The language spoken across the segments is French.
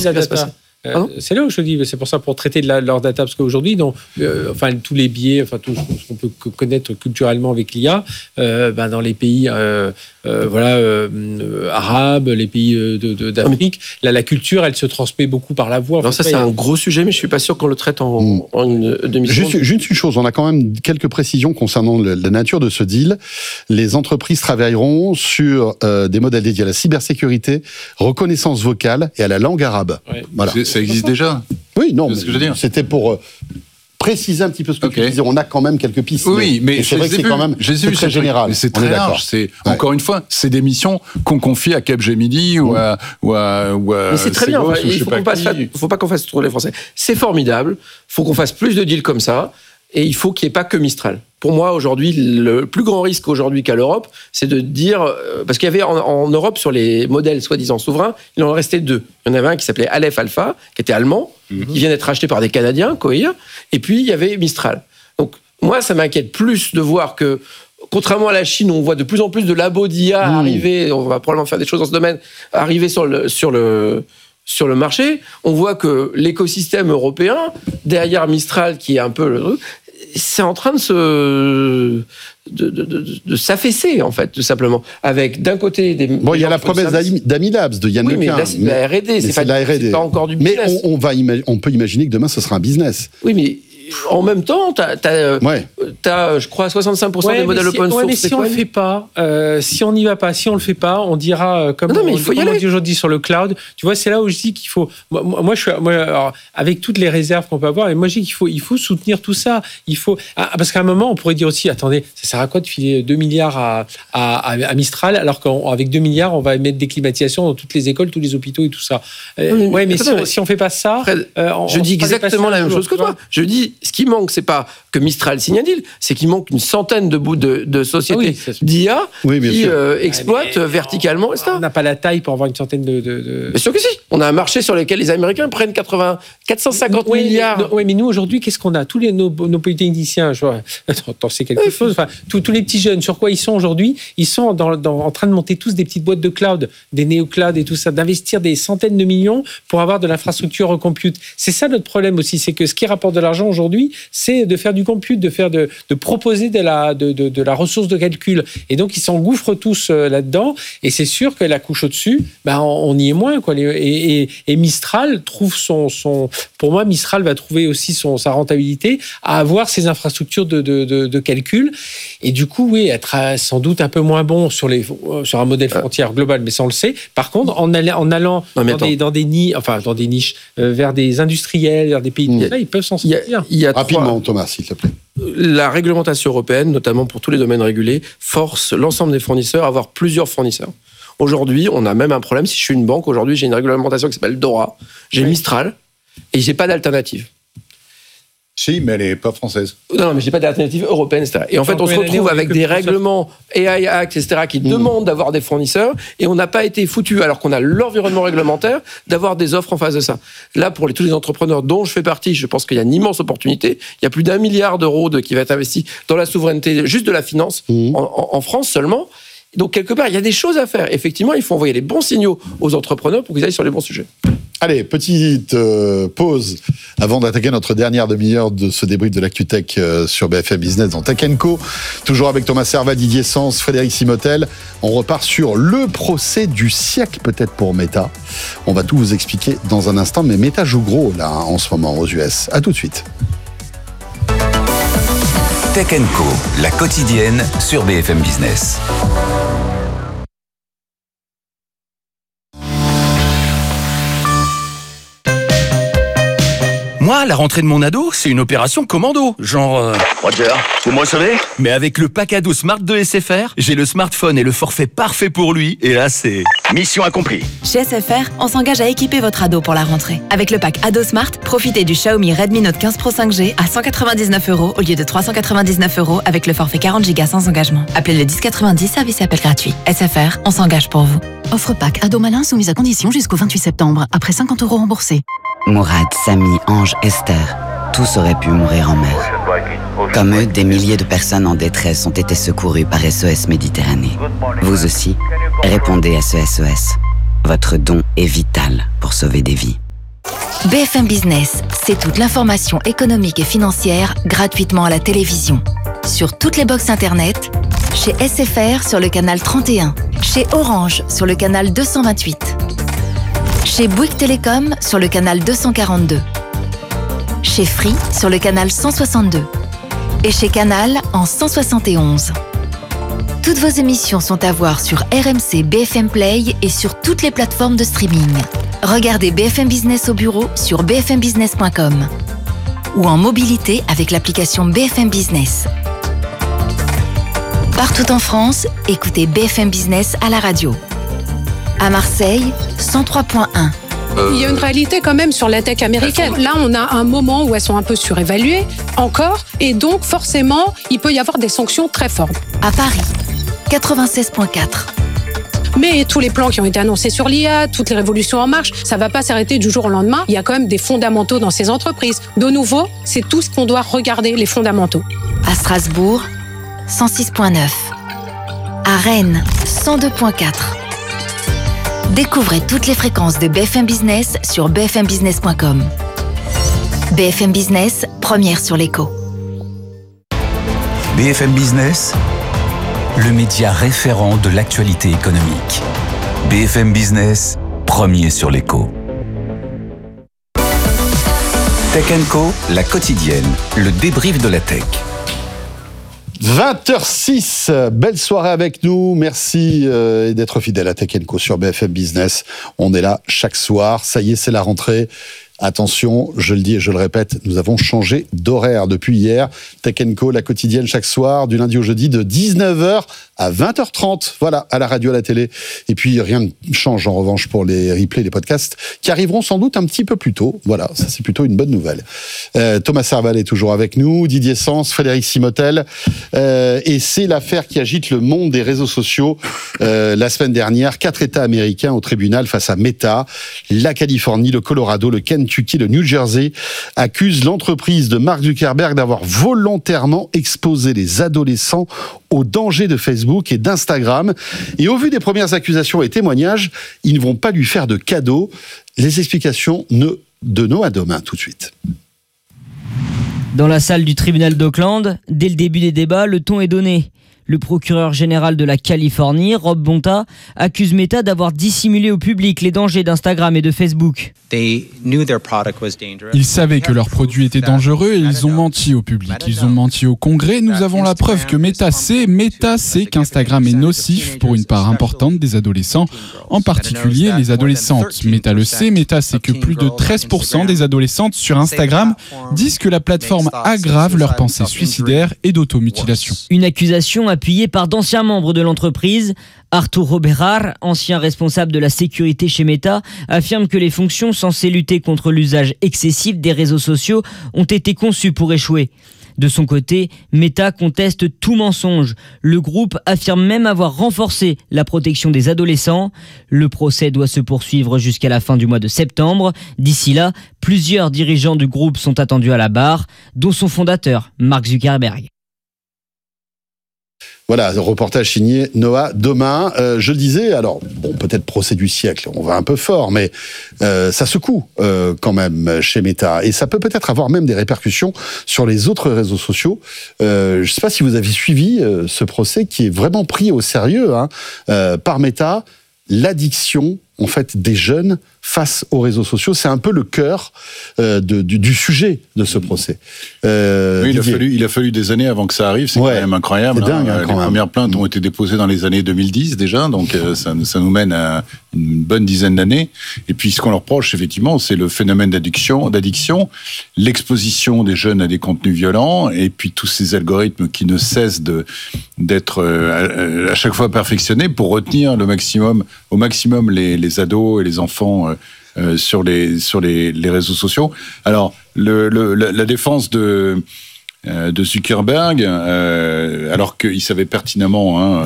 ce qui va se passer. C'est là où je dis, c'est pour ça, pour traiter de leur data, parce qu'aujourd'hui, tous les biais, tout ce qu'on peut connaître culturellement avec l'IA, dans les pays arabes, les pays d'Afrique, la culture, elle se transmet beaucoup par la voix. Alors ça, c'est un gros sujet, mais je suis pas sûr qu'on le traite en une demi-seconde. Juste une chose, on a quand même quelques précisions concernant la nature de ce deal. Les entreprises travailleront sur des modèles dédiés à la cybersécurité, reconnaissance vocale et à la langue arabe. Ouais. Voilà. Ça existe déjà. Oui, non, c'est ce que je veux dire. C'était pour préciser un petit peu ce que tu disais. On a quand même quelques pistes. Oui, mais c'est vrai que c'est quand même très général. Mais c'est très large. Encore une fois, c'est des missions qu'on confie à Capgemini ou à mais c'est très bien. Il faut pas qu'on fasse trop les Français. C'est formidable. Il faut qu'on fasse plus de deals comme ça. Et il faut qu'il n'y ait pas que Mistral. Pour moi, aujourd'hui, le plus grand risque aujourd'hui qu'a l'Europe, c'est de dire... Parce qu'il y avait en Europe, sur les modèles soi-disant souverains, il en restait 2. Il y en avait un qui s'appelait Aleph Alpha, qui était allemand, qui vient d'être racheté par des Canadiens, Coir, et puis il y avait Mistral. Donc, moi, ça m'inquiète plus de voir que, contrairement à la Chine, où on voit de plus en plus de labos d'IA arriver, on va probablement faire des choses dans ce domaine, arriver sur le marché, on voit que l'écosystème européen, derrière Mistral, qui est un peu c'est en train de s'affaisser, en fait, tout simplement. Avec, d'un côté, des... Bon, il y a la promesse d'Amilabs, de Yann Lequin. Oui, mais là, c'est de la R&D. C'est pas encore du business. Mais on peut imaginer que demain, ce sera un business. Oui, mais... En même temps, t'as, je crois, 65% des modèles open source. Mais si on le fait pas, si on n'y va pas, si on le fait pas, on dira comme il faut y aller. On dit aujourd'hui sur le cloud. Tu vois, c'est là où je dis qu'il faut. Moi, alors, avec toutes les réserves qu'on peut avoir, et moi je dis qu'il faut soutenir tout ça. Il faut parce qu'à un moment, on pourrait dire aussi, attendez, ça sert à quoi de filer 2 milliards à Mistral alors qu'avec 2 milliards, on va mettre des climatisations dans toutes les écoles, tous les hôpitaux et tout ça. Mais si on fait pas ça, Fred, je dis exactement la même chose que toi. Je dis. Ce qui manque, c'est pas que Mistral signe un deal, c'est qu'il manque une centaine de sociétés d'IA qui exploitent verticalement. On n'a pas la taille pour avoir une centaine de... Bien sûr que si. On a un marché sur lequel les Américains prennent 450 milliards. Oui, mais nous, aujourd'hui, qu'est-ce qu'on a ? Tous nos polytechniciens, t'en sais quelque chose. Enfin, tous les petits jeunes, sur quoi ils sont aujourd'hui ? Ils sont en train de monter tous des petites boîtes de cloud, des néo-cloud et tout ça, d'investir des centaines de millions pour avoir de l'infrastructure compute. C'est ça notre problème aussi, c'est que ce qui rapporte de l'argent aujourd'hui, c'est de faire du compute, de proposer de la ressource de calcul. Et donc, ils s'engouffrent tous là-dedans. Et c'est sûr que la couche au-dessus, on y est moins, quoi. Et Mistral trouve pour moi, Mistral va trouver aussi sa rentabilité à avoir ces infrastructures de calcul. Et du coup, oui, être sans doute un peu moins bon sur un modèle frontière global, mais ça, on le sait. Par contre, en allant dans des niches, vers des industriels, vers des pays de là, ils peuvent s'en sortir. Rapidement, Thomas, s'il te plaît. La réglementation européenne, notamment pour tous les domaines régulés, force l'ensemble des fournisseurs à avoir plusieurs fournisseurs. Aujourd'hui, on a même un problème. Si je suis une banque, aujourd'hui, j'ai une réglementation qui s'appelle DORA, j'ai Mistral, et j'ai pas d'alternative. Si, mais elle n'est pas française. Non, mais j'ai pas d'alternative européenne, etc. Et en fait, on se retrouve avec des règlements AI Act, etc., qui demandent d'avoir des fournisseurs, et on n'a pas été foutu, alors qu'on a l'environnement réglementaire, d'avoir des offres en face de ça. Là, pour tous les entrepreneurs dont je fais partie, je pense qu'il y a une immense opportunité. Il y a plus d'1 milliard d'euros qui va être investi dans la souveraineté, juste de la finance, en France seulement. Donc, quelque part, il y a des choses à faire. Effectivement, il faut envoyer les bons signaux aux entrepreneurs pour qu'ils aillent sur les bons sujets. Allez, petite pause avant d'attaquer notre dernière demi-heure de ce débrief de l'ActuTech sur BFM Business dans Tech & Co. Toujours avec Thomas Servat, Didier Sens, Frédéric Simotel. On repart sur le procès du siècle peut-être pour Meta. On va tout vous expliquer dans un instant, mais Meta joue gros là en ce moment aux US. À tout de suite. Tech & Co, la quotidienne sur BFM Business. Moi, la rentrée de mon ado, c'est une opération commando. Genre... Roger, vous me recevez ? Mais avec le pack ado Smart de SFR, j'ai le smartphone et le forfait parfait pour lui. Et là, c'est... Mission accomplie. Chez SFR, on s'engage à équiper votre ado pour la rentrée. Avec le pack ado Smart, profitez du Xiaomi Redmi Note 15 Pro 5G à 199 € au lieu de 399 € avec le forfait 40 Go sans engagement. Appelez le 1090, service et appel gratuit. SFR, on s'engage pour vous. Offre pack ado malin soumise à condition jusqu'au 28 septembre, après 50 € remboursés. Mourad, Samy, Ange, Esther, tous auraient pu mourir en mer. Comme eux, des milliers de personnes en détresse ont été secourues par SOS Méditerranée. Vous aussi, répondez à ce SOS. Votre don est vital pour sauver des vies. BFM Business, c'est toute l'information économique et financière gratuitement à la télévision. Sur toutes les box internet, chez SFR sur le canal 31, chez Orange sur le canal 228, chez Bouygues Télécom sur le canal 242, chez Free sur le canal 162 et chez Canal en 171. Toutes vos émissions sont à voir sur RMC BFM Play et sur toutes les plateformes de streaming. Regardez BFM Business au bureau sur bfmbusiness.com ou en mobilité avec l'application BFM Business. Partout en France, écoutez BFM Business à la radio. À Marseille, 103.1. Il y a une réalité quand même sur la tech américaine. Là, on a un moment où elles sont un peu surévaluées, encore, et donc forcément, il peut y avoir des sanctions très fortes. À Paris, 96.4. Mais tous les plans qui ont été annoncés sur l'IA, toutes les révolutions en marche, ça ne va pas s'arrêter du jour au lendemain. Il y a quand même des fondamentaux dans ces entreprises. De nouveau, c'est tout ce qu'on doit regarder, les fondamentaux. À Strasbourg, 106.9. À Rennes, 102.4. Découvrez toutes les fréquences de BFM Business sur bfmbusiness.com. BFM Business, première sur l'écho. BFM Business, le média référent de l'actualité économique. BFM Business, premier sur l'écho. Tech & Co, la quotidienne, le débrief de la tech. 20h06, belle soirée avec nous, merci d'être fidèle à Tech & Co sur BFM Business. On est là chaque soir, ça y est, c'est la rentrée. Attention, je le dis et je le répète, nous avons changé d'horaire depuis hier. Tech & Co, la quotidienne chaque soir, du lundi au jeudi, de 19h à 20h30. Voilà, à la radio, à la télé. Et puis, rien ne change en revanche pour les replays, les podcasts, qui arriveront sans doute un petit peu plus tôt. Voilà, ça c'est plutôt une bonne nouvelle. Thomas Serval est toujours avec nous, Didier Sens, Frédéric Simotel. Et c'est l'affaire qui agite le monde des réseaux sociaux. La semaine dernière, 4 États américains au tribunal face à Meta. La Californie, le Colorado, le Kentucky, le New Jersey accusent l'entreprise de Mark Zuckerberg d'avoir volontairement exposé les adolescents aux dangers de Facebook et d'Instagram. Et au vu des premières accusations et témoignages, ils ne vont pas lui faire de cadeau. Les explications de Noah Domain tout de suite. Dans la salle du tribunal d'Oakland, dès le début des débats, le ton est donné. Le procureur général de la Californie, Rob Bonta, accuse Meta d'avoir dissimulé au public les dangers d'Instagram et de Facebook. Ils savaient que leur produit était dangereux et ils ont menti au public. Ils ont menti au Congrès. Nous avons la preuve que Meta sait qu'Instagram est nocif pour une part importante des adolescents, en particulier les adolescentes. Meta le sait. Meta sait que plus de 13% des adolescentes sur Instagram disent que la plateforme aggrave leurs pensées suicidaires et d'automutilation. Une accusation appuyé par d'anciens membres de l'entreprise. Arturo Bejar, ancien responsable de la sécurité chez Meta, affirme que les fonctions censées lutter contre l'usage excessif des réseaux sociaux ont été conçues pour échouer. De son côté, Meta conteste tout mensonge. Le groupe affirme même avoir renforcé la protection des adolescents. Le procès doit se poursuivre jusqu'à la fin du mois de septembre. D'ici là, plusieurs dirigeants du groupe sont attendus à la barre, dont son fondateur, Mark Zuckerberg. Voilà, reportage signé Noah Domain. Je le disais, alors, bon, peut-être procès du siècle, on va un peu fort, mais ça secoue quand même chez Meta. Et ça peut-être avoir même des répercussions sur les autres réseaux sociaux. Je ne sais pas si vous avez suivi ce procès qui est vraiment pris au sérieux par Meta. L'addiction, en fait, des jeunes face aux réseaux sociaux, c'est un peu le cœur du sujet de ce procès. Oui, il a fallu des années avant que ça arrive, c'est quand même incroyable. C'est dingue, les premières plaintes ont été déposées dans les années 2010 déjà, donc ça nous mène à une bonne dizaine d'années. Et puis ce qu'on leur reproche, effectivement, c'est le phénomène d'addiction, l'exposition des jeunes à des contenus violents, et puis tous ces algorithmes qui ne cessent d'être à chaque fois perfectionnés pour retenir au maximum les ados et les enfants sur les réseaux sociaux. Alors, la défense de Zuckerberg, alors qu'il savait pertinemment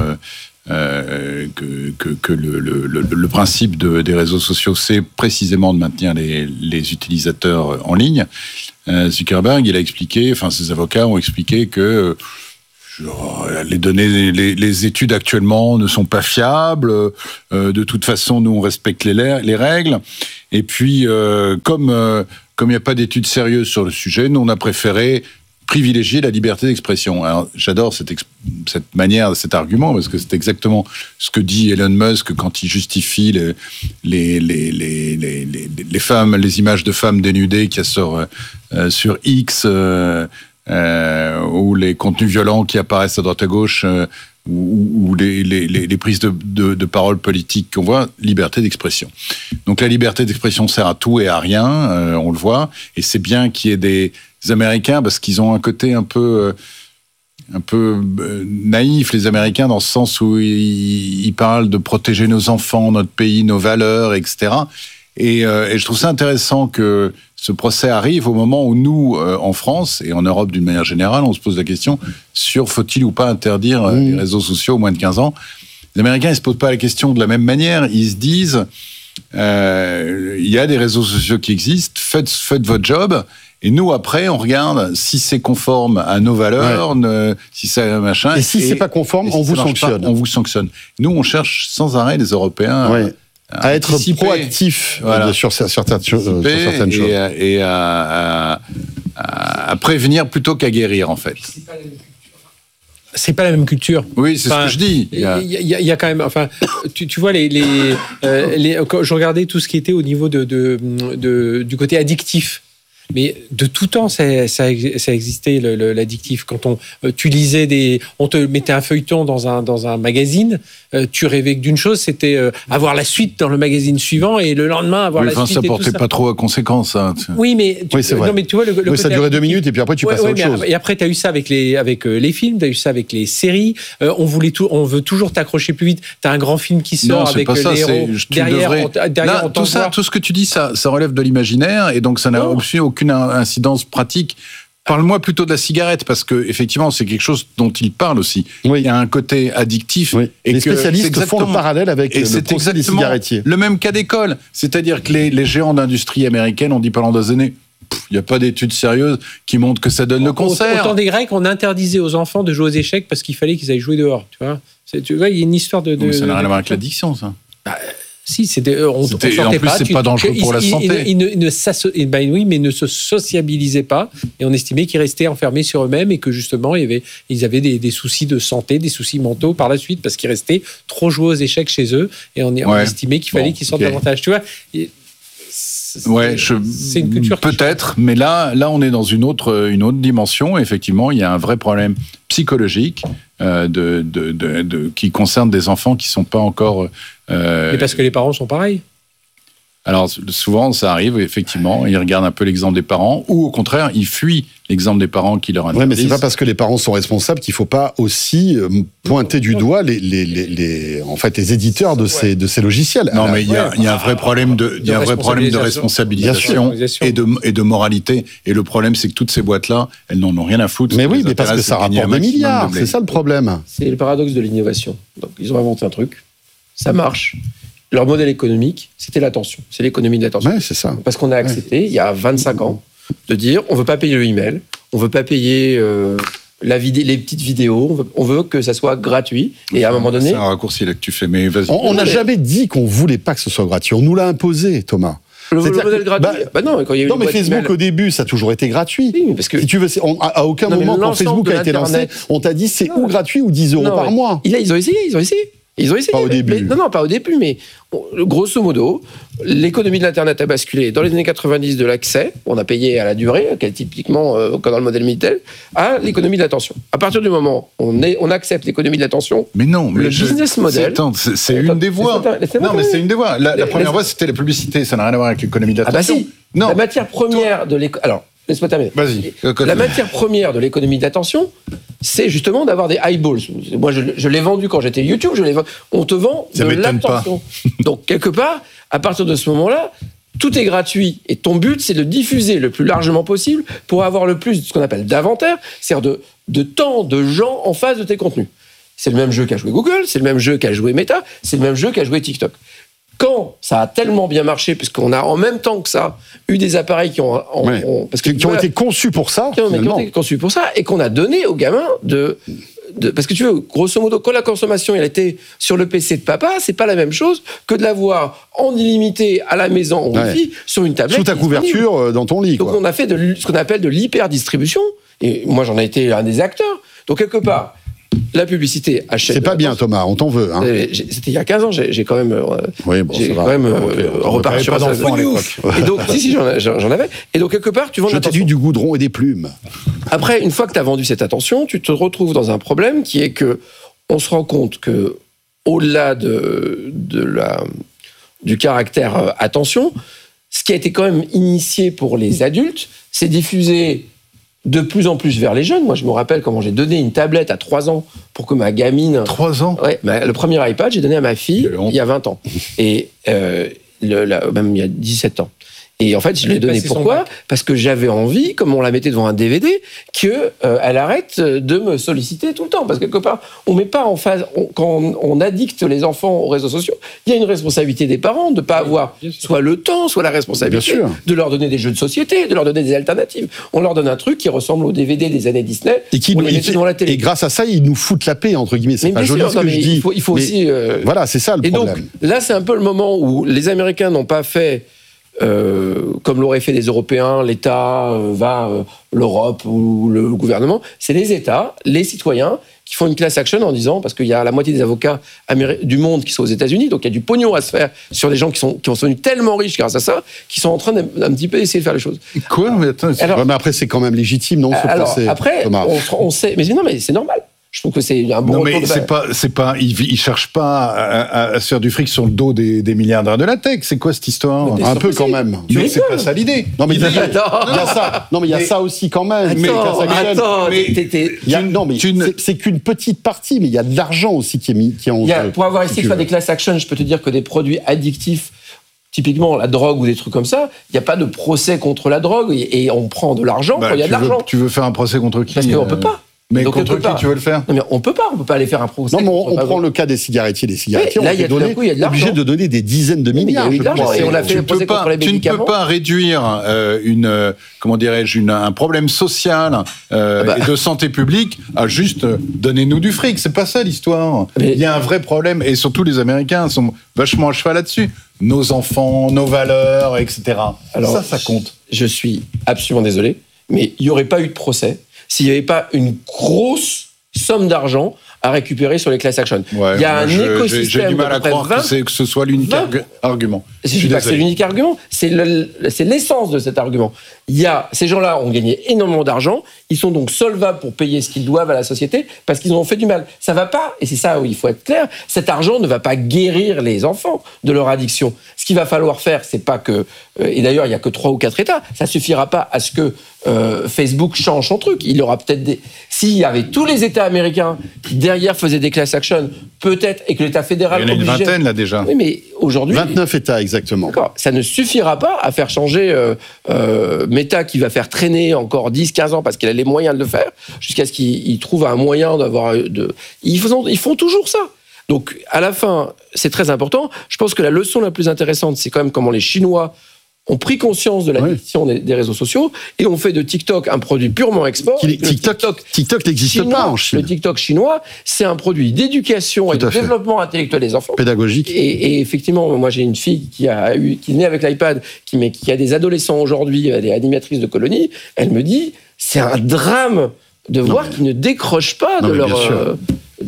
que le principe des réseaux sociaux, c'est précisément de maintenir les utilisateurs en ligne. Zuckerberg, il a expliqué, ses avocats ont expliqué que les données, les études actuellement ne sont pas fiables. De toute façon, nous on respecte les règles. Et puis, comme il n'y a pas d'études sérieuses sur le sujet, nous, on a préféré privilégier la liberté d'expression. Alors, j'adore cette manière, cet argument, parce que c'est exactement ce que dit Elon Musk quand il justifie les femmes, les images de femmes dénudées qu'il y a sur X, ou les contenus violents qui apparaissent à droite à gauche, ou les prises de parole politiques qu'on voit, liberté d'expression. Donc la liberté d'expression sert à tout et à rien, on le voit, et c'est bien qu'il y ait des Américains, parce qu'ils ont un côté un peu naïf, les Américains, dans le sens où ils parlent de protéger nos enfants, notre pays, nos valeurs, etc. Et je trouve ça intéressant que ce procès arrive au moment où nous, en France, et en Europe d'une manière générale, on se pose la question sur faut-il ou pas interdire les réseaux sociaux aux moins de 15 ans. Les Américains, ils ne se posent pas la question de la même manière. Ils se disent, il y a des réseaux sociaux qui existent, faites votre job. Et nous, après, on regarde si c'est conforme à nos valeurs, si c'est machin. Et si c'est pas conforme, on vous sanctionne. On vous sanctionne. Nous, on cherche sans arrêt, les Européens, à être proactifs sur certaines choses. Et à prévenir plutôt qu'à guérir, en fait. C'est pas la même culture. Oui, c'est ce que je dis. Il y a quand même, tu vois quand je regardais tout ce qui était au niveau du côté addictif. Mais de tout temps, ça existait, l'addictif. Quand tu lisais on te mettait un feuilleton dans un magazine, tu rêvais que d'une chose, c'était avoir la suite dans le magazine suivant, et le lendemain avoir la suite. Ça portait pas trop à conséquence. Hein. Oui, mais c'est vrai. Non, mais tu vois, ça durait 2 minutes, et puis après tu passes à autre chose. Et après, tu as eu ça avec les films, tu as eu ça avec les séries. On veut toujours t'accrocher plus vite. Tu as un grand film qui sort avec les héros. Derrière, tout ce que tu dis, ça relève de l'imaginaire, et donc ça n'a aucune incidence pratique. Parle-moi plutôt de la cigarette, parce que effectivement, c'est quelque chose dont il parle aussi. Oui. Il y a un côté addictif. Oui. Et les spécialistes font le parallèle avec le procès des cigarettiers. Le même cas d'école. C'est-à-dire que les géants d'industrie américaine ont dit pendant des années, il n'y a pas d'études sérieuses qui montrent que ça donne le cancer. Au temps des Grecs, on interdisait aux enfants de jouer aux échecs parce qu'il fallait qu'ils aillent jouer dehors. Tu vois, il y a une histoire de... Mais ça n'a rien à voir avec l'addiction, ça. Si, on sortait en plus, pas. C'est pas dangereux pour la santé. Ils ne se sociabilisaient pas, et on estimait qu'ils restaient enfermés sur eux-mêmes, et que justement, ils avaient des soucis de santé, des soucis mentaux par la suite, parce qu'ils restaient trop joués aux échecs chez eux, et on estimait qu'il fallait qu'ils sortent davantage. Tu vois, c'est une culture peut-être, mais là, on est dans une autre dimension. Effectivement, il y a un vrai problème psychologique qui concerne des enfants qui sont pas encore. Mais parce que les parents sont pareils. Alors souvent, ça arrive, effectivement, ils regardent un peu l'exemple des parents, ou au contraire, ils fuient l'exemple des parents qui leur interdisent. Oui, mais c'est pas parce que les parents sont responsables qu'il faut pas aussi pointer du doigt les éditeurs de ces logiciels. Non, mais il y a un vrai problème de responsabilisation et de moralité. Et le problème, c'est que toutes ces boîtes-là, elles n'en ont rien à foutre. Mais oui, mais parce que ça rapporte des milliards. C'est ça le problème. C'est le paradoxe de l'innovation. Donc, ils ont inventé un truc, ça marche. Leur modèle économique, c'était l'attention. C'est l'économie de l'attention. Ouais, c'est ça. Parce qu'on a accepté, il y a 25 ans, de dire on ne veut pas payer le email, on ne veut pas payer les petites vidéos, on veut que ça soit gratuit. Et à un moment donné... C'est un raccourci là que tu fais, mais vas-y. On n'a jamais dit qu'on ne voulait pas que ce soit gratuit. On nous l'a imposé, Thomas. Le modèle gratuit non, quand il y a eu mais Facebook, email... au début, ça a toujours été gratuit. Oui, parce que... Si tu veux, à aucun moment, quand Facebook a été lancé, on t'a dit c'est ou gratuit ou 10 € par mois. Là, ils ont essayé. Pas au début. Non, pas au début, mais grosso modo, l'économie de l'Internet a basculé dans les années 90 de l'accès, on a payé à la durée, typiquement comme dans le modèle Minitel, à l'économie de l'attention. À partir du moment où on accepte l'économie de l'attention, le business model... C'est une des voies. C'est une des voies. La première voie, c'était la publicité, ça n'a rien à voir avec l'économie de l'attention. Ah bah si, non. La matière première de l'économie... Alors, laisse-moi terminer. Vas-y. La matière première de l'économie de l'attention, c'est justement d'avoir des eyeballs. Moi, je l'ai vendu quand j'étais YouTube. On te vend de l'attention. Donc, quelque part, à partir de ce moment-là, tout est gratuit. Et ton but, c'est de diffuser le plus largement possible pour avoir le plus de ce qu'on appelle d'inventaire, c'est-à-dire de temps de gens en face de tes contenus. C'est le même jeu qu'a joué Google, c'est le même jeu qu'a joué Meta, c'est le même jeu qu'a joué TikTok. Quand ça a tellement bien marché, puisqu'on a en même temps que ça eu des appareils qui ont été conçus pour ça, qui ont été conçus pour ça, et qu'on a donné aux gamins parce que tu veux, grosso modo, quand la consommation elle était sur le PC de papa, c'est pas la même chose que de l'avoir en illimité à la maison en Wi-Fi sur une tablette. Sous ta couverture dans ton lit. Donc on a fait ce qu'on appelle de l'hyper-distribution. Et moi, j'en ai été un des acteurs. Donc quelque part, la publicité achète. C'est pas bien, Thomas, on t'en veut. Hein. C'était il y a 15 ans, j'ai quand même, reparti sur d'enfants à l'époque. Et donc, si, j'en avais. Et donc, quelque part, tu vends de l'attention. Je t'ai dit du goudron et des plumes. Après, une fois que tu as vendu cette attention, tu te retrouves dans un problème qui est que on se rend compte que, au-delà du caractère attention, ce qui a été quand même initié pour les adultes, c'est diffusé de plus en plus vers les jeunes. Moi, je me rappelle comment j'ai donné une tablette à 3 ans pour que ma gamine... 3 ans ? Ouais, le premier iPad, j'ai donné à ma fille il y a 20 ans. Et même il y a 17 ans. Et en fait, je l'ai donné pourquoi ? Parce que j'avais envie, comme on la mettait devant un DVD, qu'elle arrête de me solliciter tout le temps. Parce que quelque part, on met pas en phase... Quand on addicte les enfants aux réseaux sociaux, il y a une responsabilité des parents de ne pas avoir soit le temps, soit la responsabilité de leur donner des jeux de société, de leur donner des alternatives. On leur donne un truc qui ressemble au DVD des années Disney. Et qui devant la télé. Et grâce à ça, ils nous foutent la paix, entre guillemets. C'est pas joli ce que je dis. Il faut aussi... Voilà, c'est ça le problème. Et donc, là, c'est un peu le moment où les Américains n'ont pas fait... comme l'auraient fait les Européens, l'État l'Europe ou le gouvernement, c'est les États, les citoyens qui font une class action en disant, parce qu'il y a la moitié des avocats du monde qui sont aux États-Unis, donc il y a du pognon à se faire sur des gens qui sont devenus tellement riches grâce à ça, qui sont en train d'un petit peu d'essayer de faire les choses. Quoi ? Mais attends, mais après c'est quand même légitime, non ? Après, on sait, mais non, mais c'est normal. Je trouve que c'est un bon retour de ils cherchent pas à se faire du fric sur le dos des milliardaires de la tech. C'est quoi cette histoire ? Un peu quand même. Mais c'est pas ça l'idée. Non mais il y a ça. Non mais il y a ça aussi quand même. C'est qu'une petite partie, mais il y a de l'argent aussi qui est mis. Pour avoir essayé de faire des class actions, je peux te dire que des produits addictifs, typiquement la drogue ou des trucs comme ça, il n'y a pas de procès contre la drogue et on prend de l'argent quand il y a de l'argent. Tu veux faire un procès contre qui ? Parce qu'on peut pas. Mais donc, contre qui tu veux le faire ? Non, mais on peut pas aller faire un procès. Non, mais on prend le cas des cigarettiers. Les cigarettiers, là, on est obligé de donner des dizaines de milliards. Et on a fait le procès contre les médicaments. Tu ne peux pas réduire un problème social et de santé publique à juste donnez-nous du fric. C'est pas ça l'histoire. Il y a un vrai problème et surtout les Américains sont vachement à cheval là-dessus. Nos enfants, nos valeurs, etc. Alors, ça compte. Je suis absolument désolé, mais il n'y aurait pas eu de procès s'il n'y avait pas une grosse somme d'argent à récupérer sur les class actions. Il y a un écosystème. J'ai du mal à croire que ce soit l'unique argument. Je ne dis pas que c'est l'unique argument, c'est l'essence de cet argument. Ces gens-là ont gagné énormément d'argent, ils sont donc solvables pour payer ce qu'ils doivent à la société parce qu'ils ont fait du mal. Ça ne va pas, et c'est ça où il faut être clair, cet argent ne va pas guérir les enfants de leur addiction. Ce qu'il va falloir faire, c'est pas que... et d'ailleurs, il n'y a que 3 ou 4 États. Ça ne suffira pas à ce que Facebook change son truc. Il y aura peut-être S'il y avait tous les États américains qui, derrière, faisaient des class actions, peut-être, et que l'État fédéral... Il y en a une vingtaine, là, déjà. Oui, mais aujourd'hui... 29 États, exactement. D'accord. Ça ne suffira pas à faire changer Meta, qui va faire traîner encore 10-15 ans, parce qu'il a les moyens de le faire, jusqu'à ce qu'il trouve un moyen d'avoir... Ils font toujours ça. Donc, à la fin, c'est très important. Je pense que la leçon la plus intéressante, c'est quand même comment les Chinois ont pris conscience de l'addiction des réseaux sociaux et ont fait de TikTok un produit purement export. TikTok n'existe pas en Chine. Le TikTok chinois, c'est un produit d'éducation et de développement intellectuel des enfants. Pédagogique. Et effectivement, moi j'ai une fille qui est née avec l'iPad, qui a des adolescents aujourd'hui, elle est animatrice de colonie, elle me dit, c'est un drame de voir qu'ils ne décrochent pas de leur...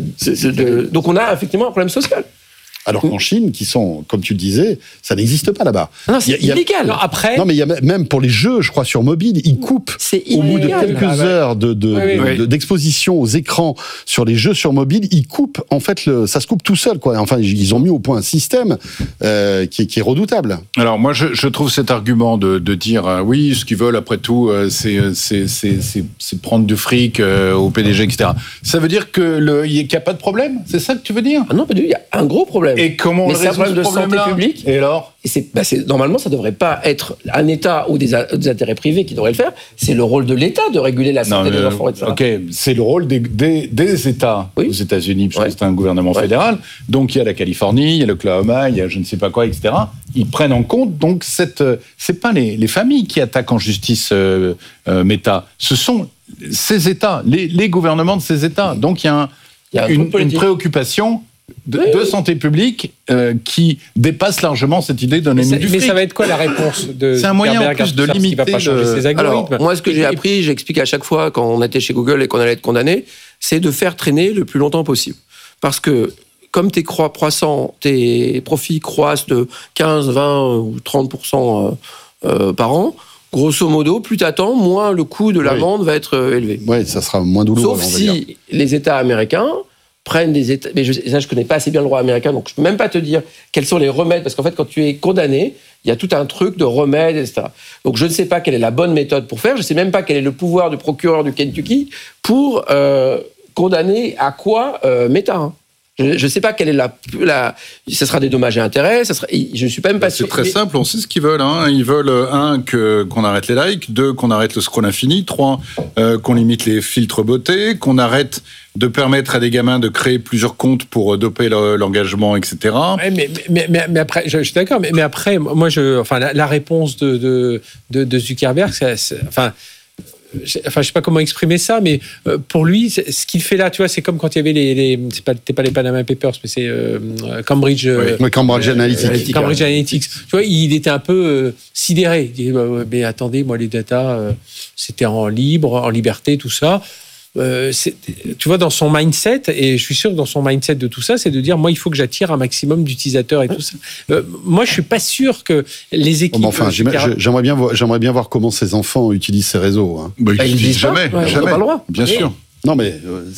Donc on a effectivement un problème social. Alors qu'en Chine, qui sont, comme tu le disais, ça n'existe pas là-bas. Non, c'est illégal. Non, mais il y a même pour les jeux, je crois, sur mobile, ils coupent au bout de quelques heures d'exposition aux écrans sur les jeux sur mobile, ils coupent, en fait, ça se coupe tout seul, quoi. Enfin, ils ont mis au point un système qui est redoutable. Alors, moi, je trouve cet argument de dire, oui, ce qu'ils veulent, après tout, c'est prendre du fric au PDG, etc. Ça veut dire qu'il n'y a pas de problème ? C'est ça que tu veux dire ? Non, pas du tout. Il y a un gros problème. Et comment on résout ce problème-là ? Publique. Et alors ? Normalement, ça ne devrait pas être un État ou des intérêts privés qui devraient le faire. C'est le rôle de l'État de réguler la santé des enfants, etc. Ok, c'est le rôle des États aux États-Unis, parce que c'est un gouvernement fédéral. Donc il y a la Californie, il y a l'Oklahoma, il y a je ne sais pas quoi, etc. Ils prennent en compte, donc c'est pas les familles qui attaquent en justice Meta. Ce sont ces États, les gouvernements de ces États. Donc il y a une préoccupation de santé publique qui dépasse largement cette idée d'un ennemi du fric. Mais ça va être quoi la réponse de C'est un moyen en plus de limiter. Va pas changer ses algorithmes. Alors, moi, ce que j'ai appris, j'explique à chaque fois quand on était chez Google et qu'on allait être condamné, c'est de faire traîner le plus longtemps possible. Parce que comme tes profits croissent de 15, 20 ou 30% par an, grosso modo, plus t'attends, moins le coût de l'amende va être élevé. Oui, ça sera moins douloureux. Sauf si les États américains prennent des États... Mais je connais pas assez bien le droit américain, donc je peux même pas te dire quels sont les remèdes, parce qu'en fait, quand tu es condamné, il y a tout un truc de remèdes, etc. Donc je ne sais pas quelle est la bonne méthode pour faire, je ne sais même pas quel est le pouvoir du procureur du Kentucky pour condamner à quoi Meta. Je ne sais pas quelle est ça sera des dommages et intérêts. Je ne suis pas même pas sûr. C'est très simple, on sait ce qu'ils veulent. Ils veulent, qu'on arrête les likes, 2, qu'on arrête le scroll infini, 3, qu'on limite les filtres beauté, qu'on arrête de permettre à des gamins de créer plusieurs comptes pour doper l'engagement, etc. Mais après, je suis d'accord, mais après, moi, la réponse de Zuckerberg, je sais pas comment exprimer ça, mais pour lui, ce qu'il fait là, tu vois, c'est comme quand il y avait c'était pas les Panama Papers, mais c'est Cambridge. Cambridge Analytica. Cambridge Analytics. Tu vois, il était un peu sidéré. Il dit, mais attendez, moi, les data, c'était en liberté, tout ça. Tu vois, dans son mindset, et je suis sûr que dans son mindset de tout ça, c'est de dire, moi, il faut que j'attire un maximum d'utilisateurs et tout ça. Moi, je suis pas sûr que les équipes... Enfin, j'aimerais bien voir comment ces enfants utilisent ces réseaux. Hein. Ils disent jamais. Jamais. Pas le droit. Bien sûr. Non, mais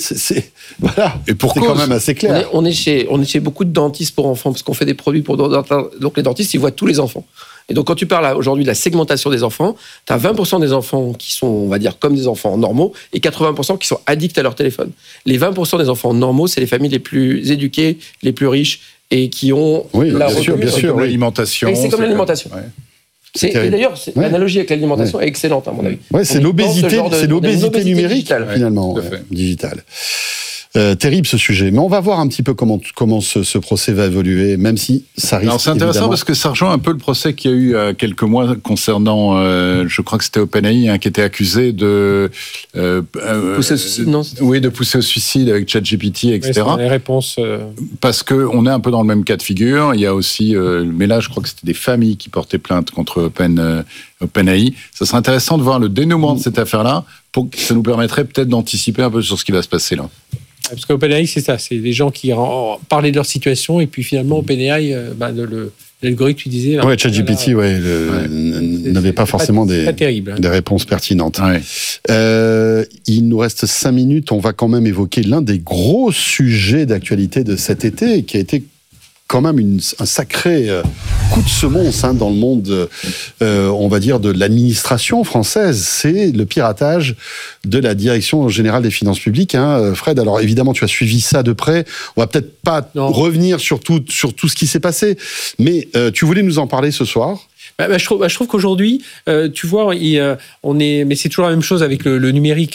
voilà. Et pourquoi ? C'est quand même assez clair. On est chez beaucoup de dentistes pour enfants, parce qu'on fait des produits pour donc les dentistes, ils voient tous les enfants. Et donc, quand tu parles aujourd'hui de la segmentation des enfants, tu as 20% des enfants qui sont, on va dire, comme des enfants normaux, et 80% qui sont addicts à leur téléphone. Les 20% des enfants normaux, c'est les familles les plus éduquées, les plus riches, et qui ont bien sûr, l'alimentation. Et c'est comme l'alimentation. Et d'ailleurs, l'analogie avec l'alimentation est excellente, à mon avis. Ouais, c'est l'obésité numérique, finalement, digitale. Terrible ce sujet, mais on va voir un petit peu comment ce procès va évoluer, même si ça risque. Alors c'est intéressant parce que ça rejoint un peu le procès qu'il y a eu il y a quelques mois concernant, je crois que c'était OpenAI qui était accusé de pousser au suicide, non ? Oui, de pousser au suicide avec ChatGPT, etc. Les réponses. Parce que on est un peu dans le même cas de figure. Il y a aussi, mais là, je crois que c'était des familles qui portaient plainte contre OpenAI. Ça serait intéressant de voir le dénouement de cette affaire-là, pour que ça nous permettrait peut-être d'anticiper un peu sur ce qui va se passer là. Parce qu'OpenAI, c'est ça, c'est les gens qui parlaient de leur situation et puis finalement OpenAI, l'algorithme, tu disais... Oui, ChatGPT, n'avait pas forcément des réponses pertinentes. Ouais. Il nous reste 5 minutes, on va quand même évoquer l'un des gros sujets d'actualité de cet été, qui a été quand même un sacré coup de semonce dans le monde, on va dire, de l'administration française. C'est le piratage de la Direction générale des finances publiques. Fred, alors évidemment, tu as suivi ça de près. On va peut-être pas revenir sur tout ce qui s'est passé, mais tu voulais nous en parler ce soir. Je trouve qu'aujourd'hui, tu vois, mais c'est toujours la même chose avec le numérique.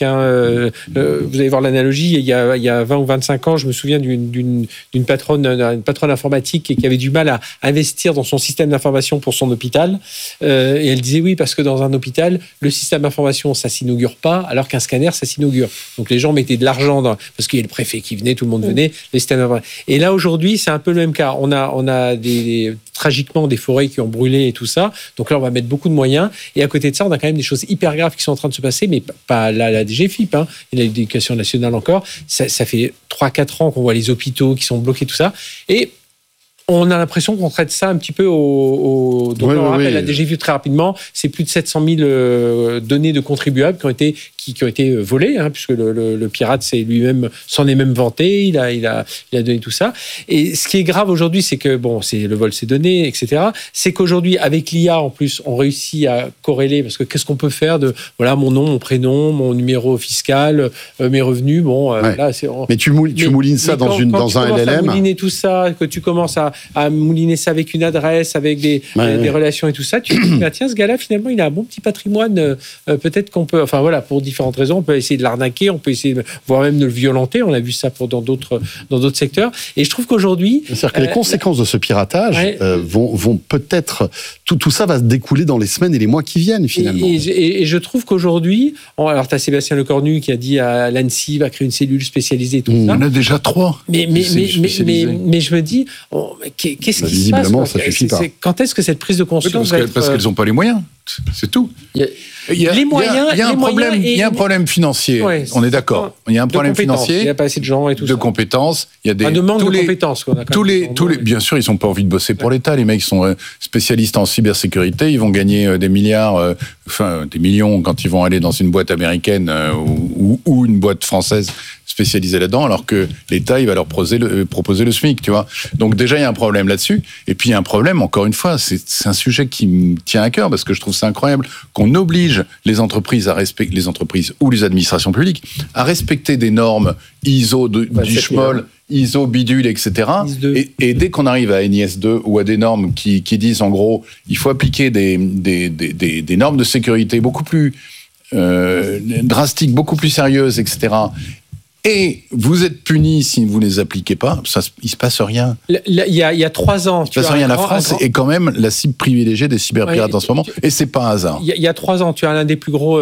Vous allez voir l'analogie. Il y a 20 ou 25 ans, je me souviens d'une patronne informatique qui avait du mal à investir dans son système d'information pour son hôpital. Et elle disait oui, parce que dans un hôpital, le système d'information, ça s'inaugure pas, alors qu'un scanner, ça s'inaugure. Donc les gens mettaient de l'argent parce qu'il y a le préfet qui venait, tout le monde venait. Les systèmes d'information. Et là, aujourd'hui, c'est un peu le même cas. On a tragiquement des forêts qui ont brûlé et tout ça. Donc là, on va mettre beaucoup de moyens. Et à côté de ça, on a quand même des choses hyper graves qui sont en train de se passer, mais pas la DGFiP, et l'Éducation nationale encore. Ça fait 3-4 ans qu'on voit les hôpitaux qui sont bloqués, tout ça. Et on a l'impression qu'on traite ça un petit peu donc on rappelle la DGFiP très rapidement, c'est plus de 700 000 données de contribuables qui ont été volées, puisque le pirate s'en est même vanté, il a donné tout ça. Et ce qui est grave aujourd'hui, c'est que c'est le vol de ces données, etc. C'est qu'aujourd'hui, avec l'IA en plus, on réussit à corréler, parce que qu'est-ce qu'on peut faire de mon nom, mon prénom, mon numéro fiscal, mes revenus. Là, mais tu moulines ça dans un LLM. Tu mouliner tout ça, que tu commences à à mouliner ça avec une adresse, avec des relations et tout ça, tu te dis, tiens, ce gars-là, finalement, il a un bon petit patrimoine. Peut-être qu'on peut, enfin voilà, pour différentes raisons, on peut essayer de l'arnaquer, on peut essayer, voire même de le violenter. On a vu ça dans d'autres secteurs. Et je trouve qu'aujourd'hui, c'est-à-dire que les conséquences de ce piratage vont peut-être, tout ça va se découler dans les semaines et les mois qui viennent finalement. Et je trouve qu'aujourd'hui, alors tu as Sébastien Lecornu qui a dit à l'ANSSI va créer une cellule spécialisée et tout ça. Il y en a déjà 3. Mais je me dis, qu'est-ce qui se passe ça suffit pas. Quand est-ce que cette prise de conscience parce qu'elles n'ont pas les moyens, c'est tout. Il y a un problème financier. Ouais, on est d'accord. Il y a un problème financier. Il n'y a pas assez de gens et tout ça. De compétences. Il y a des demande de compétences. Bien sûr, ils n'ont pas envie de bosser pour l'État. Les mecs sont spécialistes en cybersécurité. Ils vont gagner des milliards, des millions quand ils vont aller dans une boîte américaine ou une boîte française spécialisée là-dedans, alors que l'État, il va leur proposer le SMIC, tu vois. Donc déjà, il y a un problème là-dessus. Et puis, il y a un problème, encore une fois, c'est un sujet qui me tient à cœur, parce que je trouve ça incroyable qu'on oblige les entreprises ou les administrations publiques à respecter des normes ISO du schmoll, ISO bidule, etc. Et dès qu'on arrive à NIS 2 ou à des normes qui disent, en gros, il faut appliquer des normes de sécurité beaucoup plus drastiques, beaucoup plus sérieuses, etc., et vous êtes punis si vous ne les appliquez pas, il ne se passe rien. Il y a 3 ans... Il ne se passe rien. La France est quand même la cible privilégiée des cyberpirates en ce moment, et ce n'est pas un hasard. Il y a 3 ans, tu as l'un des plus gros,